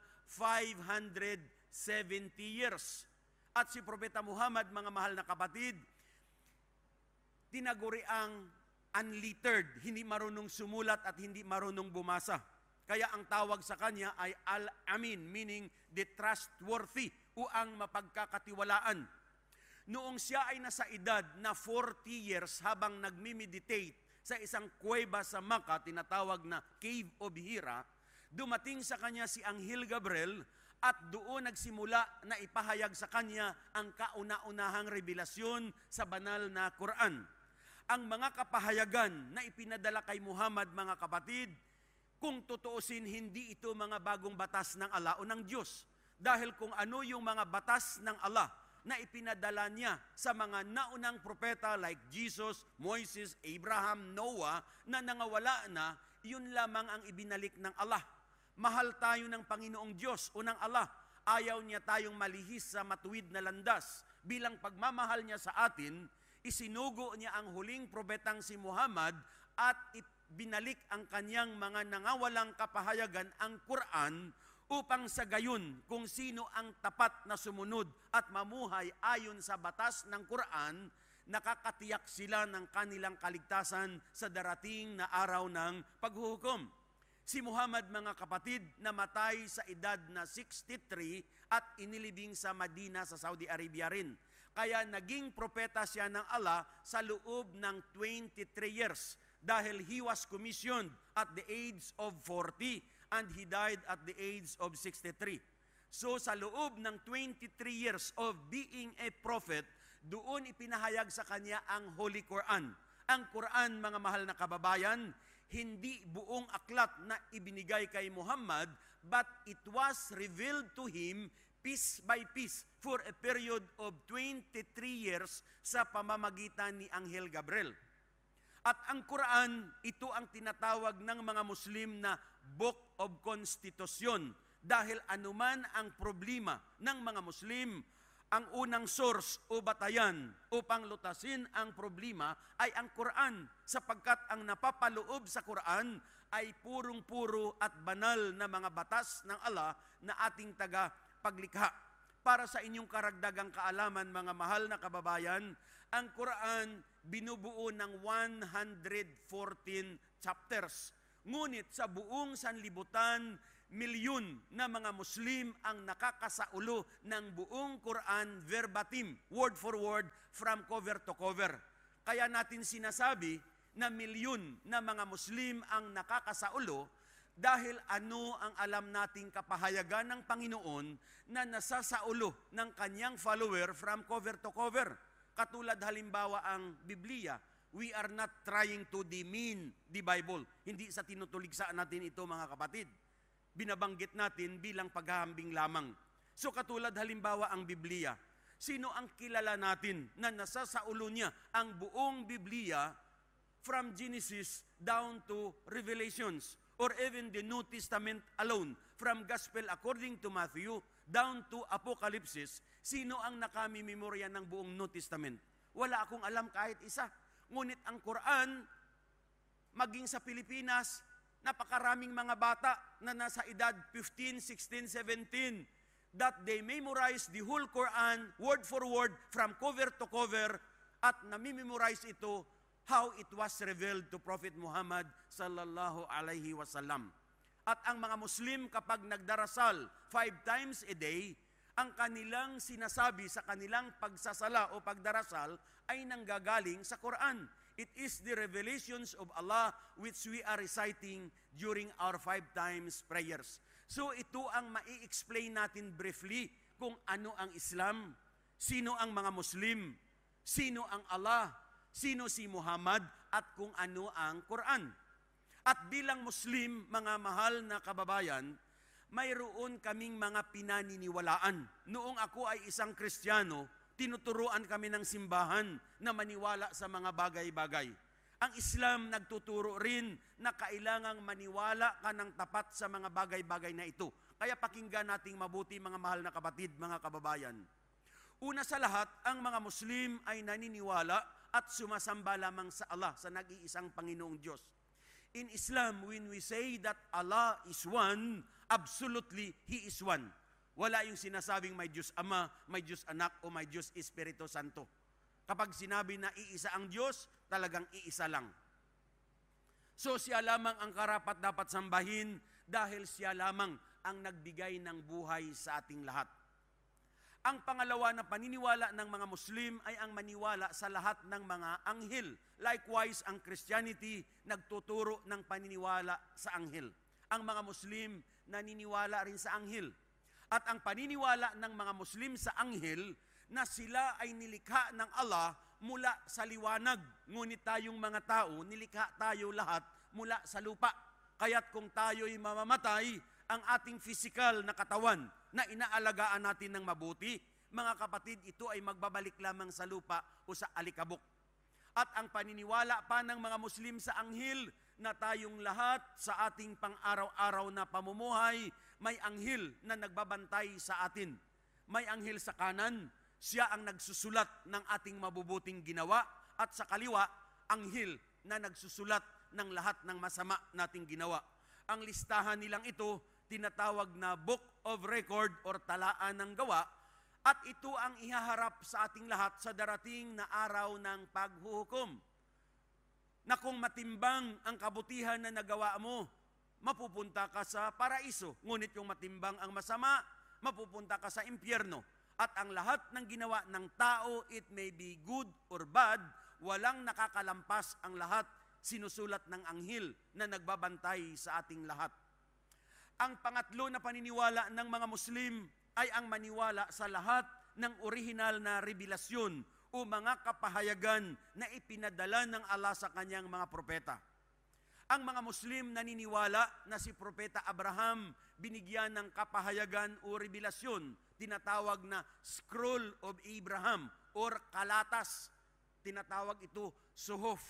570 years. At si Propeta Muhammad, mga mahal na kapatid, tinaguri ang unlettered, hindi marunong sumulat at hindi marunong bumasa. Kaya ang tawag sa kanya ay Al-Amin, meaning the trustworthy o ang mapagkakatiwalaan. Noong siya ay nasa edad na 40 years habang nagmi-meditate sa isang kuweba sa Makkah, tinatawag na Cave of Hira, dumating sa kanya si Anghel Gabriel at doon nagsimula na ipahayag sa kanya ang kauna-unahang revelasyon sa banal na Quran. Ang mga kapahayagan na ipinadala kay Muhammad, mga kapatid, kung tutuusin, hindi ito mga bagong batas ng Allah o ng Diyos. Dahil kung ano yung mga batas ng Allah na ipinadala niya sa mga naunang propeta like Jesus, Moises, Abraham, Noah, na nangawala na, yun lamang ang ibinalik ng Allah. Mahal tayo ng Panginoong Diyos o ng Allah. Ayaw niya tayong malihis sa matuwid na landas. Bilang pagmamahal niya sa atin, isinugo niya ang huling propetang si Muhammad at binalik ang kanyang mga nangawalang kapahayagan, ang Quran, upang sa gayon kung sino ang tapat na sumunod at mamuhay ayon sa batas ng Quran, nakakatiyak sila ng kanilang kaligtasan sa darating na araw ng paghuhukom. Si Muhammad, mga kapatid, namatay sa edad na 63 at inilibing sa Madina sa Saudi Arabia rin. Kaya naging propeta siya ng Allah sa loob ng 23 years dahil he was commissioned at the age of 40 and he died at the age of 63. So sa loob ng 23 years of being a prophet, doon ipinahayag sa kanya ang Holy Quran. Ang Quran, mga mahal na kababayan, hindi buong aklat na ibinigay kay Muhammad, but it was revealed to him piece by piece for a period of 23 years sa pamamagitan ni Anghel Gabriel. At ang Quran, ito ang tinatawag ng mga Muslim na Book of Constitution. Dahil anuman ang problema ng mga Muslim, ang unang source o batayan upang lutasin ang problema ay ang Quran, sapagkat ang napapaloob sa Quran ay purong-puro at banal na mga batas ng Allah na ating tagapaglikha. para sa inyong karagdagang kaalaman, mga mahal na kababayan, ang Quran binubuo ng 114 chapters. Ngunit sa buong sanlibutan, milyon na mga Muslim ang nakakasaulo ng buong Quran verbatim, word for word, from cover to cover. Kaya natin sinasabi na milyon na mga Muslim ang nakakasaulo dahil ano ang alam nating kapahayagan ng Panginoon na nasasaulo ng kanyang follower from cover to cover. Katulad halimbawa ang Biblia, we are not trying to demean the Bible. Hindi sa tinutuligsaan natin ito, mga kapatid. Binabanggit natin bilang paghahambing lamang. So katulad halimbawa ang Biblia, sino ang kilala natin na nasasaulo niya ang buong Biblia from Genesis down to Revelations, or even the New Testament alone, from Gospel according to Matthew down to Apocalypse? Sino ang nakamimemorya ng buong New Testament? Wala akong alam kahit isa. Ngunit ang Quran, maging sa Pilipinas, napakaraming mga bata na nasa edad 15, 16, 17, that they memorize the whole Quran, word for word, from cover to cover, at namimemorize ito how it was revealed to Prophet Muhammad sallallahu alaihi wasallam. At ang mga Muslim kapag nagdarasal 5 times a day, ang kanilang sinasabi sa kanilang pagsasala o pagdarasal ay nanggagaling sa Quran. It is the revelations of Allah which we are reciting during our 5 times prayers. So ito ang mai-explain natin briefly kung ano ang Islam, sino ang mga Muslim, sino ang Allah, sino si Muhammad, at kung ano ang Quran. At bilang Muslim, mga mahal na kababayan, mayroon kaming mga pinaniniwalaan. Noong ako ay isang Kristiyano, tinuturuan kami ng simbahan na maniwala sa mga bagay-bagay. Ang Islam nagtuturo rin na kailangang maniwala ka ng tapat sa mga bagay-bagay na ito. Kaya pakinggan nating mabuti, mga mahal na kapatid, mga kababayan. Una sa lahat, ang mga Muslim ay naniniwala at sumasamba lamang sa Allah, sa nag-iisang Panginoong Diyos. In Islam, when we say that Allah is one, absolutely, He is one. Wala yung sinasabing may Diyos Ama, may Diyos Anak, o may Diyos Espiritu Santo. Kapag sinabi na iisa ang Diyos, talagang iisa lang. So siya lamang ang karapat dapat sambahin dahil siya lamang ang nagbigay ng buhay sa ating lahat. Ang pangalawa na paniniwala ng mga Muslim ay ang maniwala sa lahat ng mga anghel. Likewise, ang Christianity nagtuturo ng paniniwala sa anghel. Ang mga Muslim naniniwala rin sa anghel. At ang paniniwala ng mga Muslim sa anghel na sila ay nilikha ng Allah mula sa liwanag. Ngunit tayong mga tao, nilikha tayo lahat mula sa lupa. Kaya't kung tayo'y mamamatay, ang ating physical na katawan na inaalagaan natin ng mabuti, mga kapatid, ito ay magbabalik lamang sa lupa o sa alikabok. At ang paniniwala pa ng mga Muslim sa anghel na tayong lahat sa ating pang-araw-araw na pamumuhay, may anghel na nagbabantay sa atin. May anghel sa kanan, siya ang nagsusulat ng ating mabubuting ginawa, at sa kaliwa, anghel na nagsusulat ng lahat ng masama nating ginawa. Ang listahan nilang ito, tinatawag na Book of Record or talaan ng gawa, at ito ang ihaharap sa ating lahat sa darating na araw ng paghuhukom. Na kung matimbang ang kabutihan na nagawa mo, mapupunta ka sa paraiso. Ngunit yung matimbang ang masama, mapupunta ka sa impyerno. At ang lahat ng ginawa ng tao, it may be good or bad, walang nakakalampas ang lahat, sinusulat ng anghel na nagbabantay sa ating lahat. Ang pangatlo na paniniwala ng mga Muslim ay ang maniwala sa lahat ng orihinal na revelasyon o mga kapahayagan na ipinadala ng Allah sa kanyang mga propeta. Ang mga Muslim naniniwala na si Propeta Abraham binigyan ng kapahayagan o revelasyon, tinatawag na Scroll of Abraham or Kalatas, tinatawag ito Suhuf.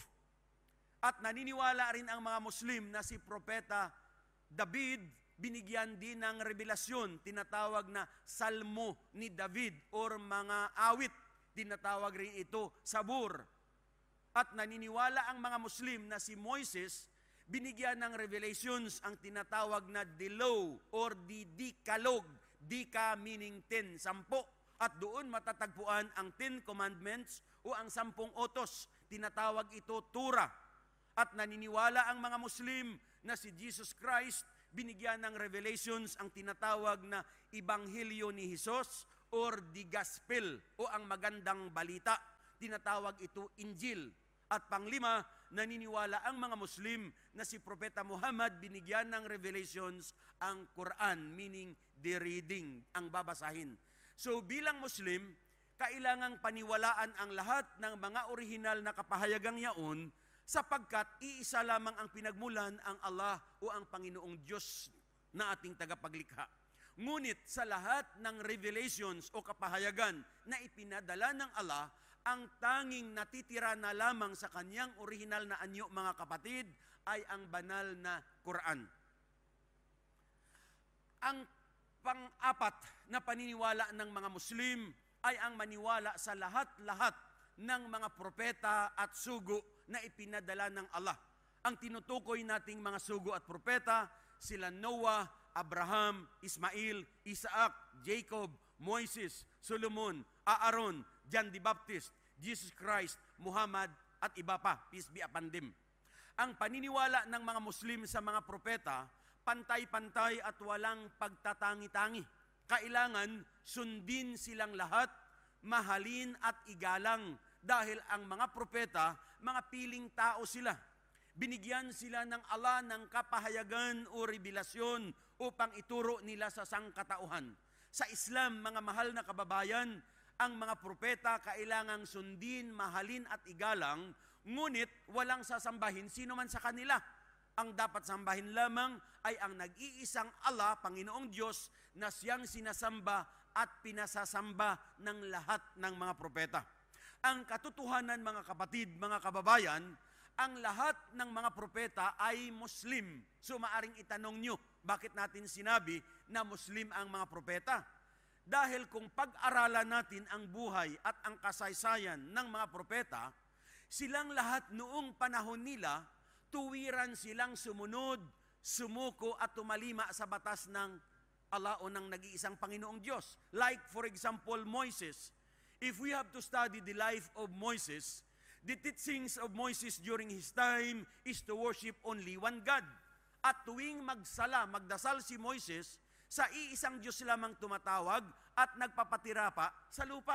At naniniwala rin ang mga Muslim na si Propeta David binigyan din ng revelasyon, tinatawag na Salmo ni David or mga awit, tinatawag rin ito Sabur. At naniniwala ang mga Muslim na si Moises binigyan ng revelations, ang tinatawag na the law or the Decalogue, Dika meaning 10, 10. At doon matatagpuan ang 10 commandments o ang 10 utos. Tinatawag ito Torah. At naniniwala ang mga Muslim na si Jesus Christ binigyan ng revelations ang tinatawag na Ebanghelyo ni Jesus or the Gospel o ang magandang balita. Tinatawag ito Injil. At panglima, naniniwala ang mga Muslim na si Propeta Muhammad binigyan ng revelations ang Quran, meaning the reading, ang babasahin. So bilang Muslim, kailangang paniwalaan ang lahat ng mga orihinal na kapahayagang yaon sapagkat iisa lamang ang pinagmulan ang Allah o ang Panginoong Diyos na ating tagapaglikha. Ngunit sa lahat ng revelations o kapahayagan na ipinadala ng Allah, ang tanging natitira na lamang sa kanyang orihinal na anyo, mga kapatid, ay ang banal na Quran. Ang pang-apat na paniniwala ng mga Muslim ay ang maniwala sa lahat-lahat ng mga propeta at sugo na ipinadala ng Allah. Ang tinutukoy nating mga sugo at propeta, sila Noah, Abraham, Ismail, Isaac, Jacob, Moises, Solomon, Aaron, John the Baptist, Jesus Christ, Muhammad, at iba pa, peace be upon them. Ang paniniwala ng mga Muslim sa mga propeta, pantay-pantay at walang pagtatangi-tangi. Kailangan sundin silang lahat, mahalin at igalang dahil ang mga propeta, mga piling tao sila. Binigyan sila ng Allah ng kapahayagan o revelasyon upang ituro nila sa sangkatauhan. Sa Islam, mga mahal na kababayan, ang mga propeta kailangang sundin, mahalin at igalang, ngunit walang sasambahin sino man sa kanila. Ang dapat sambahin lamang ay ang nag-iisang Allah, Panginoong Diyos, na siyang sinasamba at pinasasamba ng lahat ng mga propeta. Ang katotohanan, mga kapatid, mga kababayan, ang lahat ng mga propeta ay Muslim. So maaring itanong nyo, bakit natin sinabi na Muslim ang mga propeta? Dahil kung pag-aralan natin ang buhay at ang kasaysayan ng mga propeta, silang lahat noong panahon nila, tuwiran silang sumunod, sumuko at tumalima sa batas ng Allah o ng nag-iisang Panginoong Diyos. Like for example, Moses. If we have to study the life of Moses, the teachings of Moses during his time is to worship only one God. At tuwing magdasal si Moses, sa iisang Diyos lamang tumatawag at nagpapatirapa sa lupa.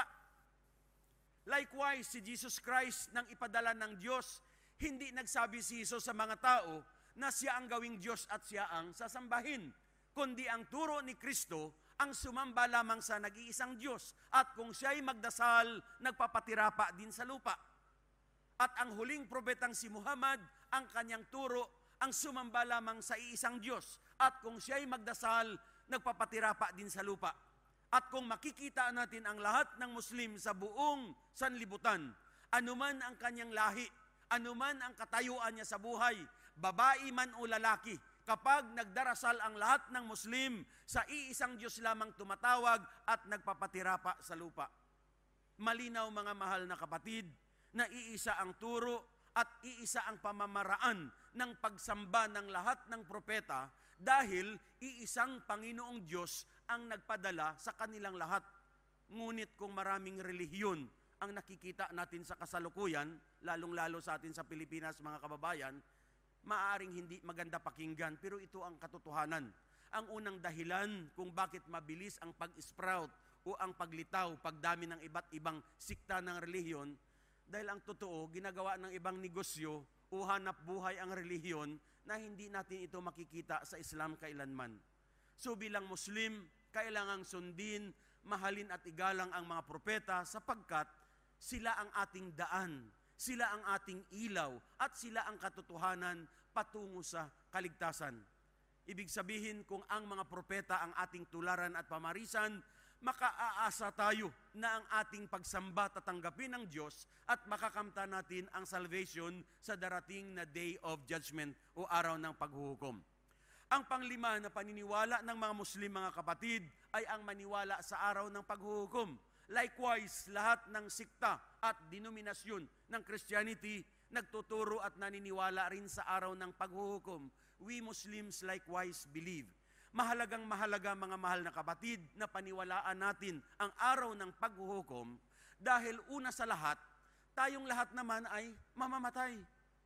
Likewise, si Jesus Christ nang ipadala ng Diyos, hindi nagsabi si Jesus sa mga tao na siya ang gawing Diyos at siya ang sasambahin, kundi ang turo ni Kristo ang sumamba lamang sa nag-iisang Diyos at kung siya'y magdasal, nagpapatirapa din sa lupa. At ang huling propetang si Muhammad, ang kanyang turo, ang sumamba lamang sa iisang Diyos at kung siya'y magdasal, nagpapatirapa din sa lupa. At kung makikita natin ang lahat ng Muslim sa buong sanlibutan, anuman ang kanyang lahi, anuman ang katayuan niya sa buhay, babae man o lalaki, kapag nagdarasal ang lahat ng Muslim, sa iisang Diyos lamang tumatawag at nagpapatirapa sa lupa. Malinaw, mga mahal na kapatid, na iisa ang turo at iisa ang pamamaraan ng pagsamba ng lahat ng propeta dahil iisang Panginoong Diyos ang nagpadala sa kanilang lahat. Ngunit kung maraming relihiyon ang nakikita natin sa kasalukuyan, lalong-lalo sa atin sa Pilipinas, mga kababayan, maaaring hindi maganda pakinggan, pero ito ang katotohanan. Ang unang dahilan kung bakit mabilis ang pag-sprout o ang paglitaw, pagdami ng iba't ibang sikta ng relihiyon, dahil ang totoo, ginagawa ng ibang negosyo o hanap buhay ang relihiyon na hindi natin ito makikita sa Islam kailanman. So bilang Muslim, kailangang sundin, mahalin at igalang ang mga propeta sapagkat sila ang ating daan, sila ang ating ilaw, at sila ang katotohanan patungo sa kaligtasan. Ibig sabihin, kung ang mga propeta ang ating tularan at pamarisan, makaaasa tayo na ang ating pagsamba tatanggapin ng Diyos at makakamta natin ang salvation sa darating na day of judgment o araw ng paghuhukom. Ang panglima na paniniwala ng mga Muslim, mga kapatid, ay ang maniwala sa araw ng paghuhukom. Likewise, lahat ng sikta at denominasyon ng Christianity nagtuturo at naniniwala rin sa araw ng paghuhukom. We Muslims likewise believe. Mahalagang mahalaga mga mahal na kapatid na paniwalaan natin ang araw ng paghuhukom dahil una sa lahat, tayong lahat naman ay mamamatay.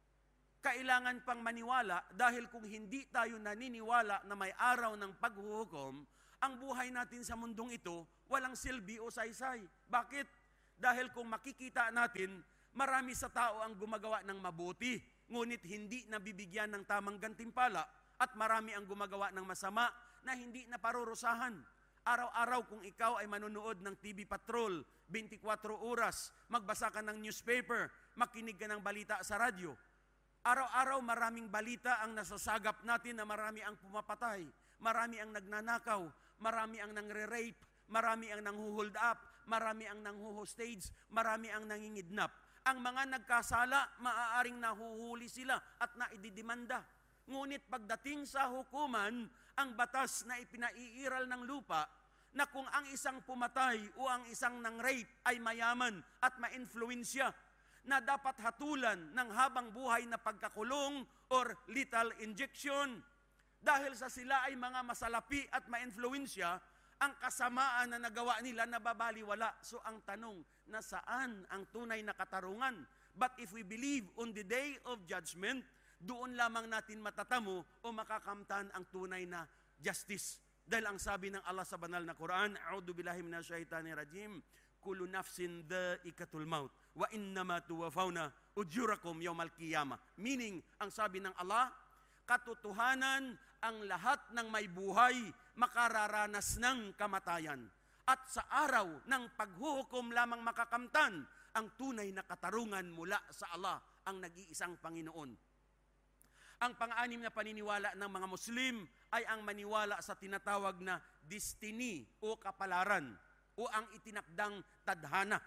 Kailangan pang maniwala dahil kung hindi tayo naniniwala na may araw ng paghuhukom, ang buhay natin sa mundong ito walang silbi o saysay. Bakit? Dahil kung makikita natin, marami sa tao ang gumagawa ng mabuti, ngunit hindi nabibigyan ng tamang gantimpala, at marami ang gumagawa ng masama na hindi naparurusahan. Araw-araw kung ikaw ay manonood ng TV Patrol, 24 oras, magbasa ka ng newspaper, makinig ka ng balita sa radyo. Araw-araw maraming balita ang nasasagap natin na marami ang pumapatay, marami ang nagnanakaw, marami ang nangre-rape, marami ang nanghuhold up, marami ang nanghuhostage, marami ang nangingidnap. Ang mga nagkasala, maaaring nahuhuli sila at naididimanda. Ngunit pagdating sa hukuman, ang batas na ipinaiiral ng lupa, na kung ang isang pumatay o ang isang nang-rape ay mayaman at ma-influensya, na dapat hatulan ng habang buhay na pagkakulong or lethal injection. Dahil sa sila ay mga masalapi at ma-influensya, ang kasamaan na nagawa nila nababaliwala. So ang tanong, nasaan ang tunay na katarungan? But if we believe on the day of judgment, doon lamang natin matatamo o makakamtan ang tunay na justice. Dahil ang sabi ng Allah sa banal na Quran, A'udhu billahi minash shaitanir rajim, kullu nafsin dha'iqatul maut wa innama tuwaffawna ujurakum yawmal qiyamah. Meaning, ang sabi ng Allah, katotohanan ang lahat ng may buhay makararanas ng kamatayan. At sa araw ng paghuhukom lamang makakamtan ang tunay na katarungan mula sa Allah, ang nag-iisang Panginoon. Ang pang-anim na paniniwala ng mga Muslim ay ang maniwala sa tinatawag na destiny o kapalaran o ang itinakdang tadhana.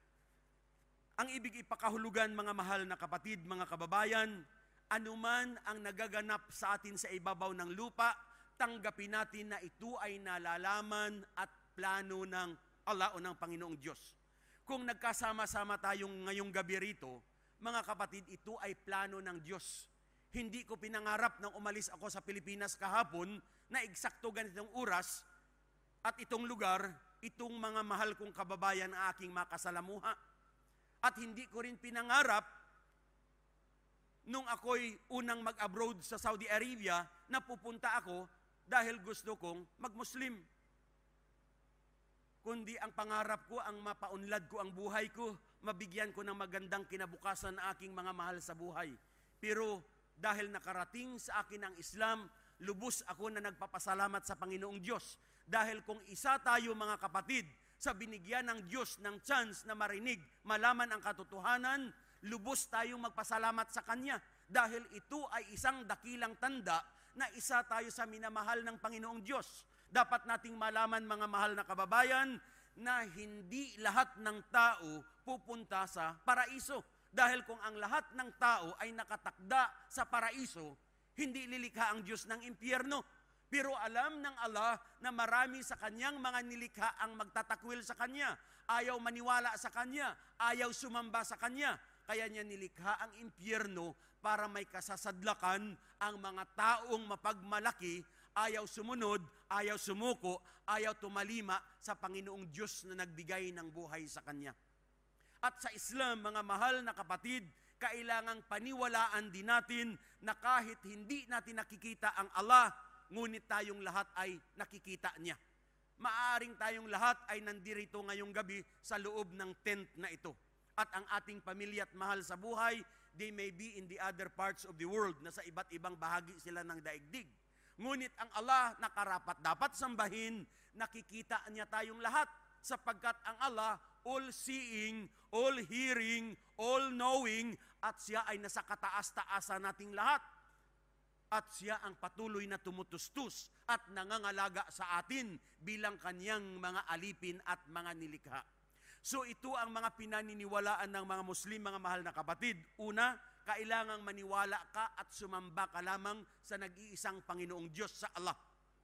Ang ibig ipakahulugan, mga mahal na kapatid, mga kababayan, anuman ang nagaganap sa atin sa ibabaw ng lupa, tanggapin natin na ito ay nalalaman at plano ng Allah o ng Panginoong Diyos. Kung nagkasama-sama tayong ngayong gabi rito, mga kapatid, ito ay plano ng Diyos. Hindi ko pinangarap nang umalis ako sa Pilipinas kahapon na eksakto ganitong oras at itong lugar, itong mga mahal kong kababayan ang aking makasalamuha. At hindi ko rin pinangarap nung ako'y unang mag-abroad sa Saudi Arabia na pupunta ako dahil gusto kong mag-Muslim. Kundi ang pangarap ko, ang mapaunlad ko ang buhay ko, mabigyan ko ng magandang kinabukasan na aking mga mahal sa buhay. Pero dahil nakarating sa akin ang Islam, lubos ako na nagpapasalamat sa Panginoong Diyos. Dahil kung isa tayo, mga kapatid, sa binigyan ng Diyos ng chance na marinig, malaman ang katotohanan, lubos tayong magpasalamat sa Kanya. Dahil ito ay isang dakilang tanda na isa tayo sa minamahal ng Panginoong Diyos. Dapat nating malaman, mga mahal na kababayan, na hindi lahat ng tao pupunta sa paraiso. Dahil kung ang lahat ng tao ay nakatakda sa paraiso, hindi lilikha ang Diyos ng impyerno. Pero alam ng Allah na marami sa Kanyang mga nilikha ang magtatakwil sa Kanya. Ayaw maniwala sa Kanya, ayaw sumamba sa Kanya. Kaya niya nilikha ang impyerno para may kasasadlakan ang mga taong mapagmalaki, ayaw sumunod, ayaw sumuko, ayaw tumalima sa Panginoong Diyos na nagbigay ng buhay sa Kanya. At sa Islam, mga mahal na kapatid, kailangang paniwalaan din natin na kahit hindi natin nakikita ang Allah, ngunit tayong lahat ay nakikita niya. Maaaring tayong lahat ay nandirito ngayong gabi sa loob ng tent na ito. At ang ating pamilya at mahal sa buhay, they may be in the other parts of the world, na sa iba't ibang bahagi sila ng daigdig. Ngunit ang Allah na karapat dapat sambahin, nakikita niya tayong lahat, sapagkat ang Allah all-seeing, all-hearing, all-knowing, at siya ay nasa kataas-taasan nating lahat. At siya ang patuloy na tumutustus at nangangalaga sa atin bilang kanyang mga alipin at mga nilikha. So ito ang mga pinaniniwalaan ng mga Muslim, mga mahal na kapatid. Una, kailangang maniwala ka at sumamba ka lamang sa nag-iisang Panginoong Diyos, sa Allah.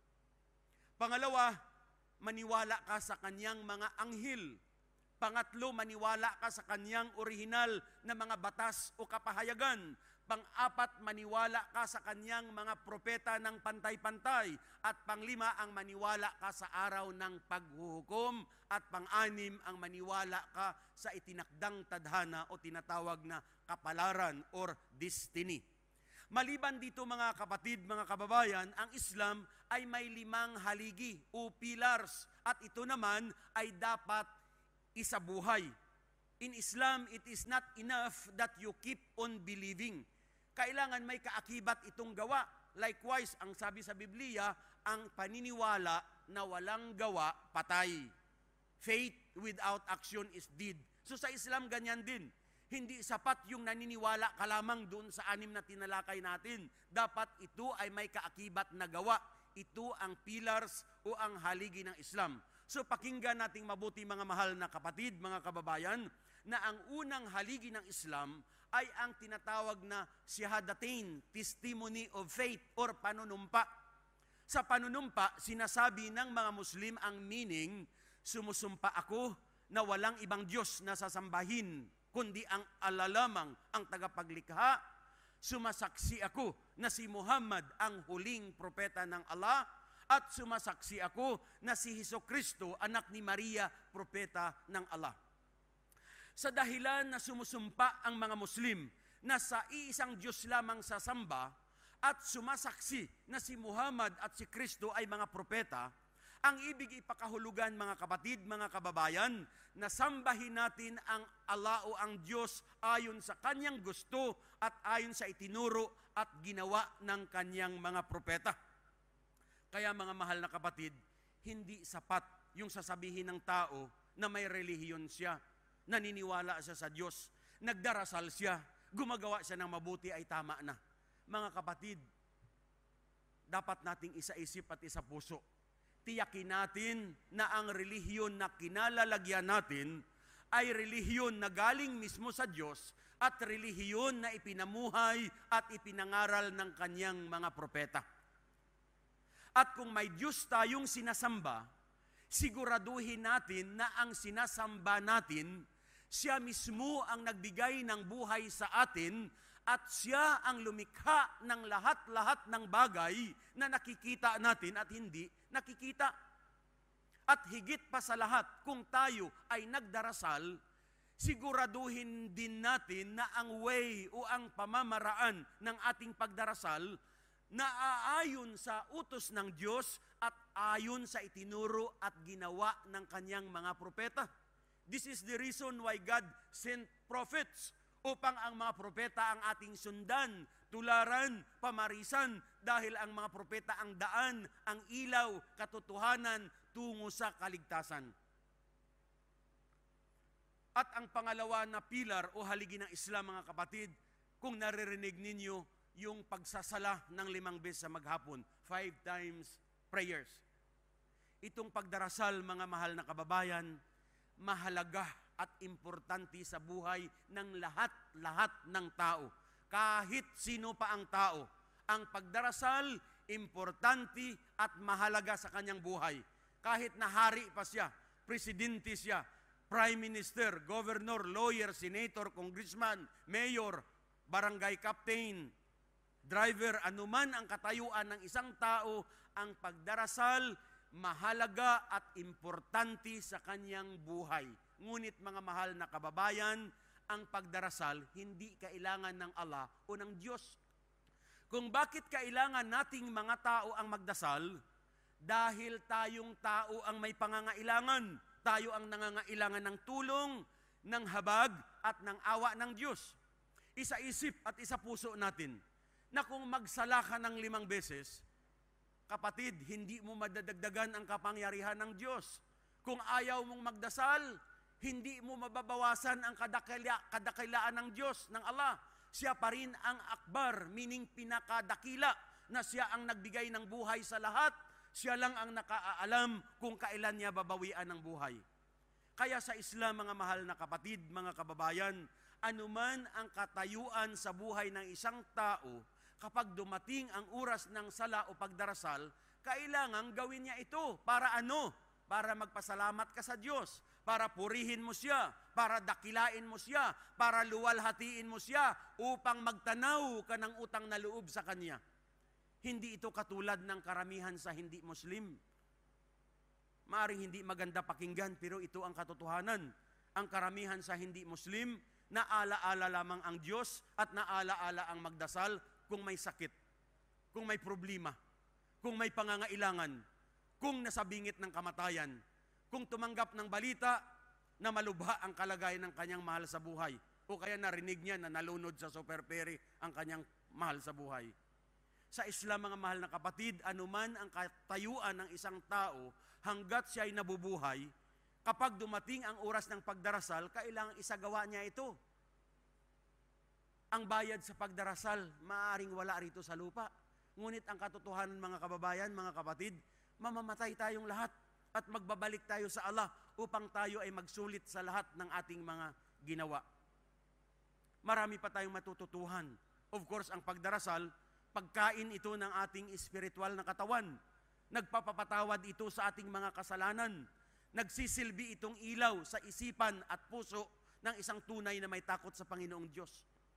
Pangalawa, maniwala ka sa kanyang mga anghel. Pangatlo, maniwala ka sa kanyang orihinal na mga batas o kapahayagan. Pang-apat, maniwala ka sa kanyang mga propeta ng pantay-pantay. At pang-lima, ang maniwala ka sa araw ng paghuhukom. At pang-anim, ang maniwala ka sa itinakdang tadhana o tinatawag na kapalaran or destiny. Maliban dito mga kapatid, mga kababayan, ang Islam ay may 5 haligi o pillars at ito naman ay dapat isabuhay. In Islam, it is not enough that you keep on believing. Kailangan may kaakibat itong gawa. Likewise, ang sabi sa Biblia, ang paniniwala na walang gawa, patay. Faith without action is dead. So sa Islam, ganyan din. Hindi sapat yung naniniwala ka lamang doon sa 6 na tinalakay natin. Dapat ito ay may kaakibat na gawa. Ito ang pillars o ang haligi ng Islam. So pakinggan nating mabuti mga mahal na kapatid, mga kababayan, na ang unang haligi ng Islam ay ang tinatawag na Shahadatain, Testimony of Faith or panunumpa. Sa panunumpa, sinasabi ng mga Muslim ang meaning, sumusumpa ako na walang ibang Diyos na sasambahin, kundi ang Allah lamang ang tagapaglikha. Sumasaksi ako na si Muhammad ang huling propeta ng Allah at sumasaksi ako na si Hesukristo, anak ni Maria, propeta ng Allah. Sa dahilan na sumusumpa ang mga Muslim na sa iisang Diyos lamang sasamba at sumasaksi na si Muhammad at si Kristo ay mga propeta, ang ibig ipakahulugan mga kapatid, mga kababayan, na sambahin natin ang Allah o ang Diyos ayon sa kanyang gusto at ayon sa itinuro at ginawa ng kanyang mga propeta. Kaya mga mahal na kapatid, hindi sapat yung sasabihin ng tao na may relihiyon siya, naniniwala siya sa Diyos, nagdarasal siya, gumagawa siya ng mabuti ay tama na. Mga kapatid, dapat nating isaisip at isapuso. Tiyakin natin na ang relihiyon na kinalalagyan natin ay relihiyon na galing mismo sa Diyos at relihiyon na ipinamuhay at ipinangaral ng kanyang mga propeta. At kung may Diyos tayong sinasamba, siguraduhin natin na ang sinasamba natin, siya mismo ang nagbigay ng buhay sa atin at siya ang lumikha ng lahat-lahat ng bagay na nakikita natin at hindi nakikita. At higit pa sa lahat, kung tayo ay nagdarasal, siguraduhin din natin na ang way o ang pamamaraan ng ating pagdarasal na aayon sa utos ng Diyos at ayon sa itinuro at ginawa ng kanyang mga propeta. This is the reason why God sent prophets upang ang mga propeta ang ating sundan, tularan, pamarisan, dahil ang mga propeta ang daan, ang ilaw, katotohanan tungo sa kaligtasan. At ang pangalawa na pilar o haligi ng Islam, mga kapatid, kung naririnig ninyo yung pagsasala ng 5 beses sa maghapon, 5 times prayers. Itong pagdarasal, mga mahal na kababayan, mahalaga at importante sa buhay ng lahat-lahat ng tao. Kahit sino pa ang tao, ang pagdarasal, importante at mahalaga sa kanyang buhay. Kahit na hari pa siya, presidente siya, prime minister, governor, lawyer, senator, congressman, mayor, barangay captain, driver, anuman ang katayuan ng isang tao, ang pagdarasal, mahalaga at importante sa kanyang buhay. Ngunit mga mahal na kababayan, ang pagdarasal hindi kailangan ng Allah o ng Diyos. Kung bakit kailangan nating mga tao ang magdasal, dahil tayong tao ang may pangangailangan. Tayo ang nangangailangan ng tulong, ng habag at ng awa ng Diyos. Isa-isip at isa-puso natin na kung magsala ka ng 5 beses, kapatid, hindi mo madadagdagan ang kapangyarihan ng Diyos. Kung ayaw mong magdasal, hindi mo mababawasan ang kadakilaan ng Diyos, ng Allah. Siya pa rin ang akbar, meaning pinakadakila, na siya ang nagbigay ng buhay sa lahat. Siya lang ang nakaalam kung kailan niya babawian ng buhay. Kaya sa Islam, mga mahal na kapatid, mga kababayan, anuman ang katayuan sa buhay ng isang tao, kapag dumating ang oras ng sala o pagdarasal, kailangan gawin niya ito. Para ano? Para magpasalamat ka sa Diyos. para purihin mo siya, para dakilain mo siya, para luwalhatiin mo siya, upang magtanaw ka ng utang na loob sa Kanya. Hindi ito katulad ng karamihan sa hindi Muslim. Maaring hindi maganda pakinggan, pero ito ang katotohanan. Ang karamihan sa hindi Muslim, naalaala lamang ang Diyos at naalaala ang magdasal kung may sakit, kung may problema, kung may pangangailangan, kung nasabingit ng kamatayan, kung tumanggap ng balita na malubha ang kalagayan ng kanyang mahal sa buhay, o kaya narinig niya na nalunod sa Super Peri ang kanyang mahal sa buhay. Sa Islam, mga mahal na kapatid, anuman ang katayuan ng isang tao hanggat siya ay nabubuhay, kapag dumating ang oras ng pagdarasal, kailangang isagawa niya ito. Ang bayad sa pagdarasal, maaaring wala rito sa lupa. Ngunit ang katotohanan, mga kababayan, mga kapatid, mamamatay tayong lahat at magbabalik tayo sa Allah upang tayo ay magsulit sa lahat ng ating mga ginawa. Marami pa tayong matututuhan. Of course, ang pagdarasal, pagkain ito ng ating espiritual na katawan. Nagpapapatawad ito sa ating mga kasalanan. Nagsisilbi itong ilaw sa isipan at puso ng isang tunay na may takot sa Panginoong Diyos.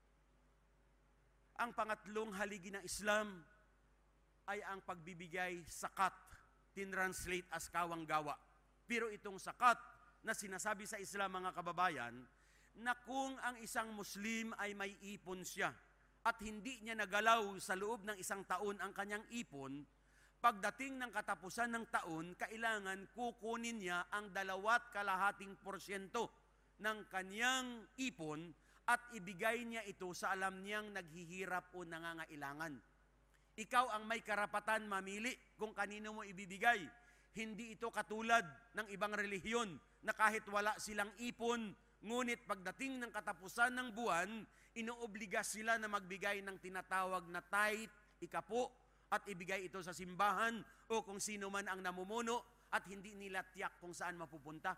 Ang pangatlong haligi ng Islam ay ang pagbibigay sakat, tinranslate as kawang-gawa. Pero itong sakat na sinasabi sa Islam, mga kababayan, na kung ang isang Muslim ay may ipon siya at hindi niya nagalaw sa loob ng isang taon ang kanyang ipon, pagdating ng katapusan ng taon, kailangan kukunin niya ang 2.5% ng kanyang ipon at ibigay niya ito sa alam niyang naghihirap o nangangailangan. Ikaw ang may karapatan mamili kung kanino mo ibibigay. Hindi ito katulad ng ibang relihiyon na kahit wala silang ipon, ngunit pagdating ng katapusan ng buwan, inuobliga sila na magbigay ng tinatawag na tithe, ikapo, at ibigay ito sa simbahan o kung sino man ang namumuno at hindi nila tiyak kung saan mapupunta.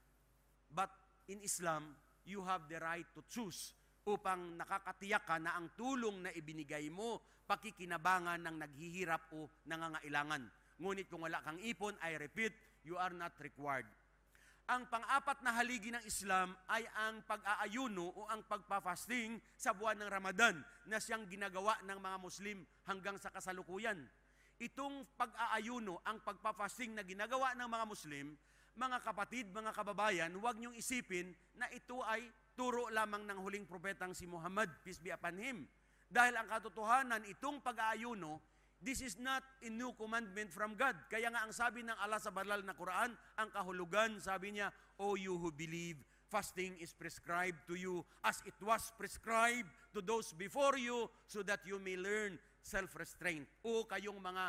But in Islam, you have the right to choose upang nakakatiyak ka na ang tulong na ibinigay mo, pakikinabangan ng naghihirap o nangangailangan. Ngunit kung wala kang ipon, I repeat, you are not required. Ang pang-apat na haligi ng Islam ay ang pag-aayuno o ang pagpa-fasting sa buwan ng Ramadan na siyang ginagawa ng mga Muslim hanggang sa kasalukuyan. Itong pag-aayuno, ang pagpa-fasting na ginagawa ng mga Muslim, mga kapatid, mga kababayan, huwag niyong isipin na ito ay turo lamang ng huling propetang si Muhammad, peace be upon him. Dahil ang katotohanan, itong pag-aayuno, this is not a new commandment from God. Kaya nga ang sabi ng Allah sa banal na Quran, ang kahulugan, sabi niya, O you who believe, fasting is prescribed to you as it was prescribed to those before you so that you may learn self-restraint. O kayong mga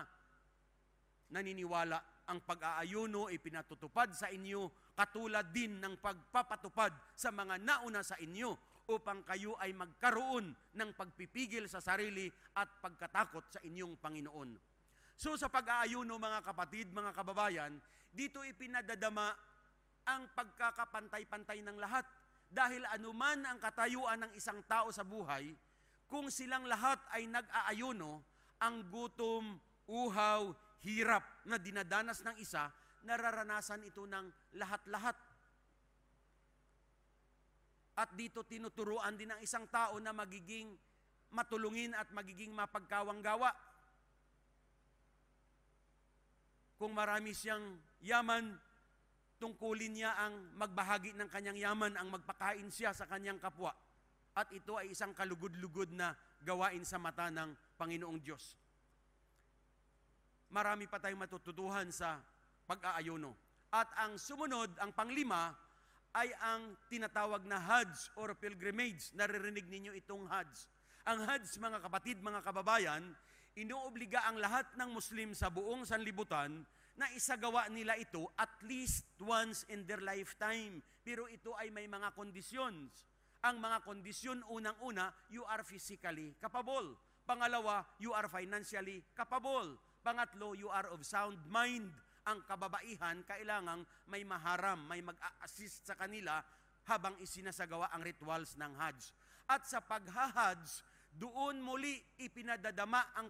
naniniwala, ang pag-aayuno ay pinatutupad sa inyo katulad din ng pagpapatupad sa mga nauna sa inyo upang kayo ay magkaroon ng pagpipigil sa sarili at pagkatakot sa inyong Panginoon. So sa pag-aayuno, mga kapatid, mga kababayan, dito ipinadadama ang pagkakapantay-pantay ng lahat. Dahil anuman ang katayuan ng isang tao sa buhay, kung silang lahat ay nag-aayuno, ang gutom, uhaw, hirap na dinadanas ng isa, nararanasan ito ng lahat-lahat. At dito tinuturuan din ng isang tao na magiging matulungin at magiging mapagkawang-gawa. Kung marami siyang yaman, tungkulin niya ang magbahagi ng kanyang yaman, ang magpakain siya sa kanyang kapwa. At ito ay isang kalugod-lugod na gawain sa mata ng Panginoong Diyos. Marami pa tayong matututuhan sa pag-aayuno. At ang sumunod, ang panglima, ay ang tinatawag na Hajj or pilgrimage. Naririnig ninyo itong Hajj. Ang Hajj, mga kapatid, mga kababayan, inuobliga ang lahat ng Muslim sa buong sanlibutan na isagawa nila ito at least once in their lifetime. Pero ito ay may mga conditions. Ang mga kondisyon, unang-una, you are physically capable. Pangalawa, you are financially capable. Pangatlo, you are of sound mind. Ang kababaihan, kailangang may maharam, may mag-a-assist sa kanila habang isinasagawa ang rituals ng Hajj. At sa pag-Hajj, doon muli ipinadadama ang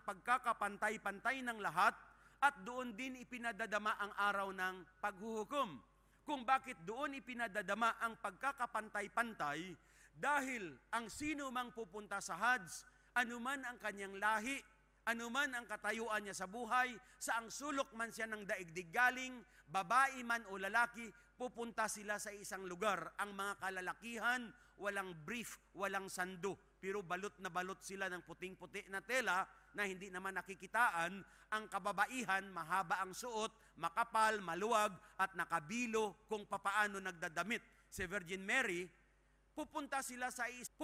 pagkakapantay-pantay ng lahat at doon din ipinadadama ang araw ng paghuhukom. kung bakit doon ipinadadama ang pagkakapantay-pantay dahil ang sino mang pupunta sa Hajj, anuman ang kanyang lahi, anuman ang katayuan niya sa buhay, saang sulok man siya ng daigdig galing, babae man o lalaki, pupunta sila sa isang lugar. Ang mga kalalakihan, walang brief, walang sando, pero balot na balot sila ng puting-puti na tela na hindi naman nakikitaan. Ang kababaihan, mahaba ang suot, makapal, maluwag, at nakabilo kung papaano nagdadamit. Si Virgin Mary, pupunta sila sa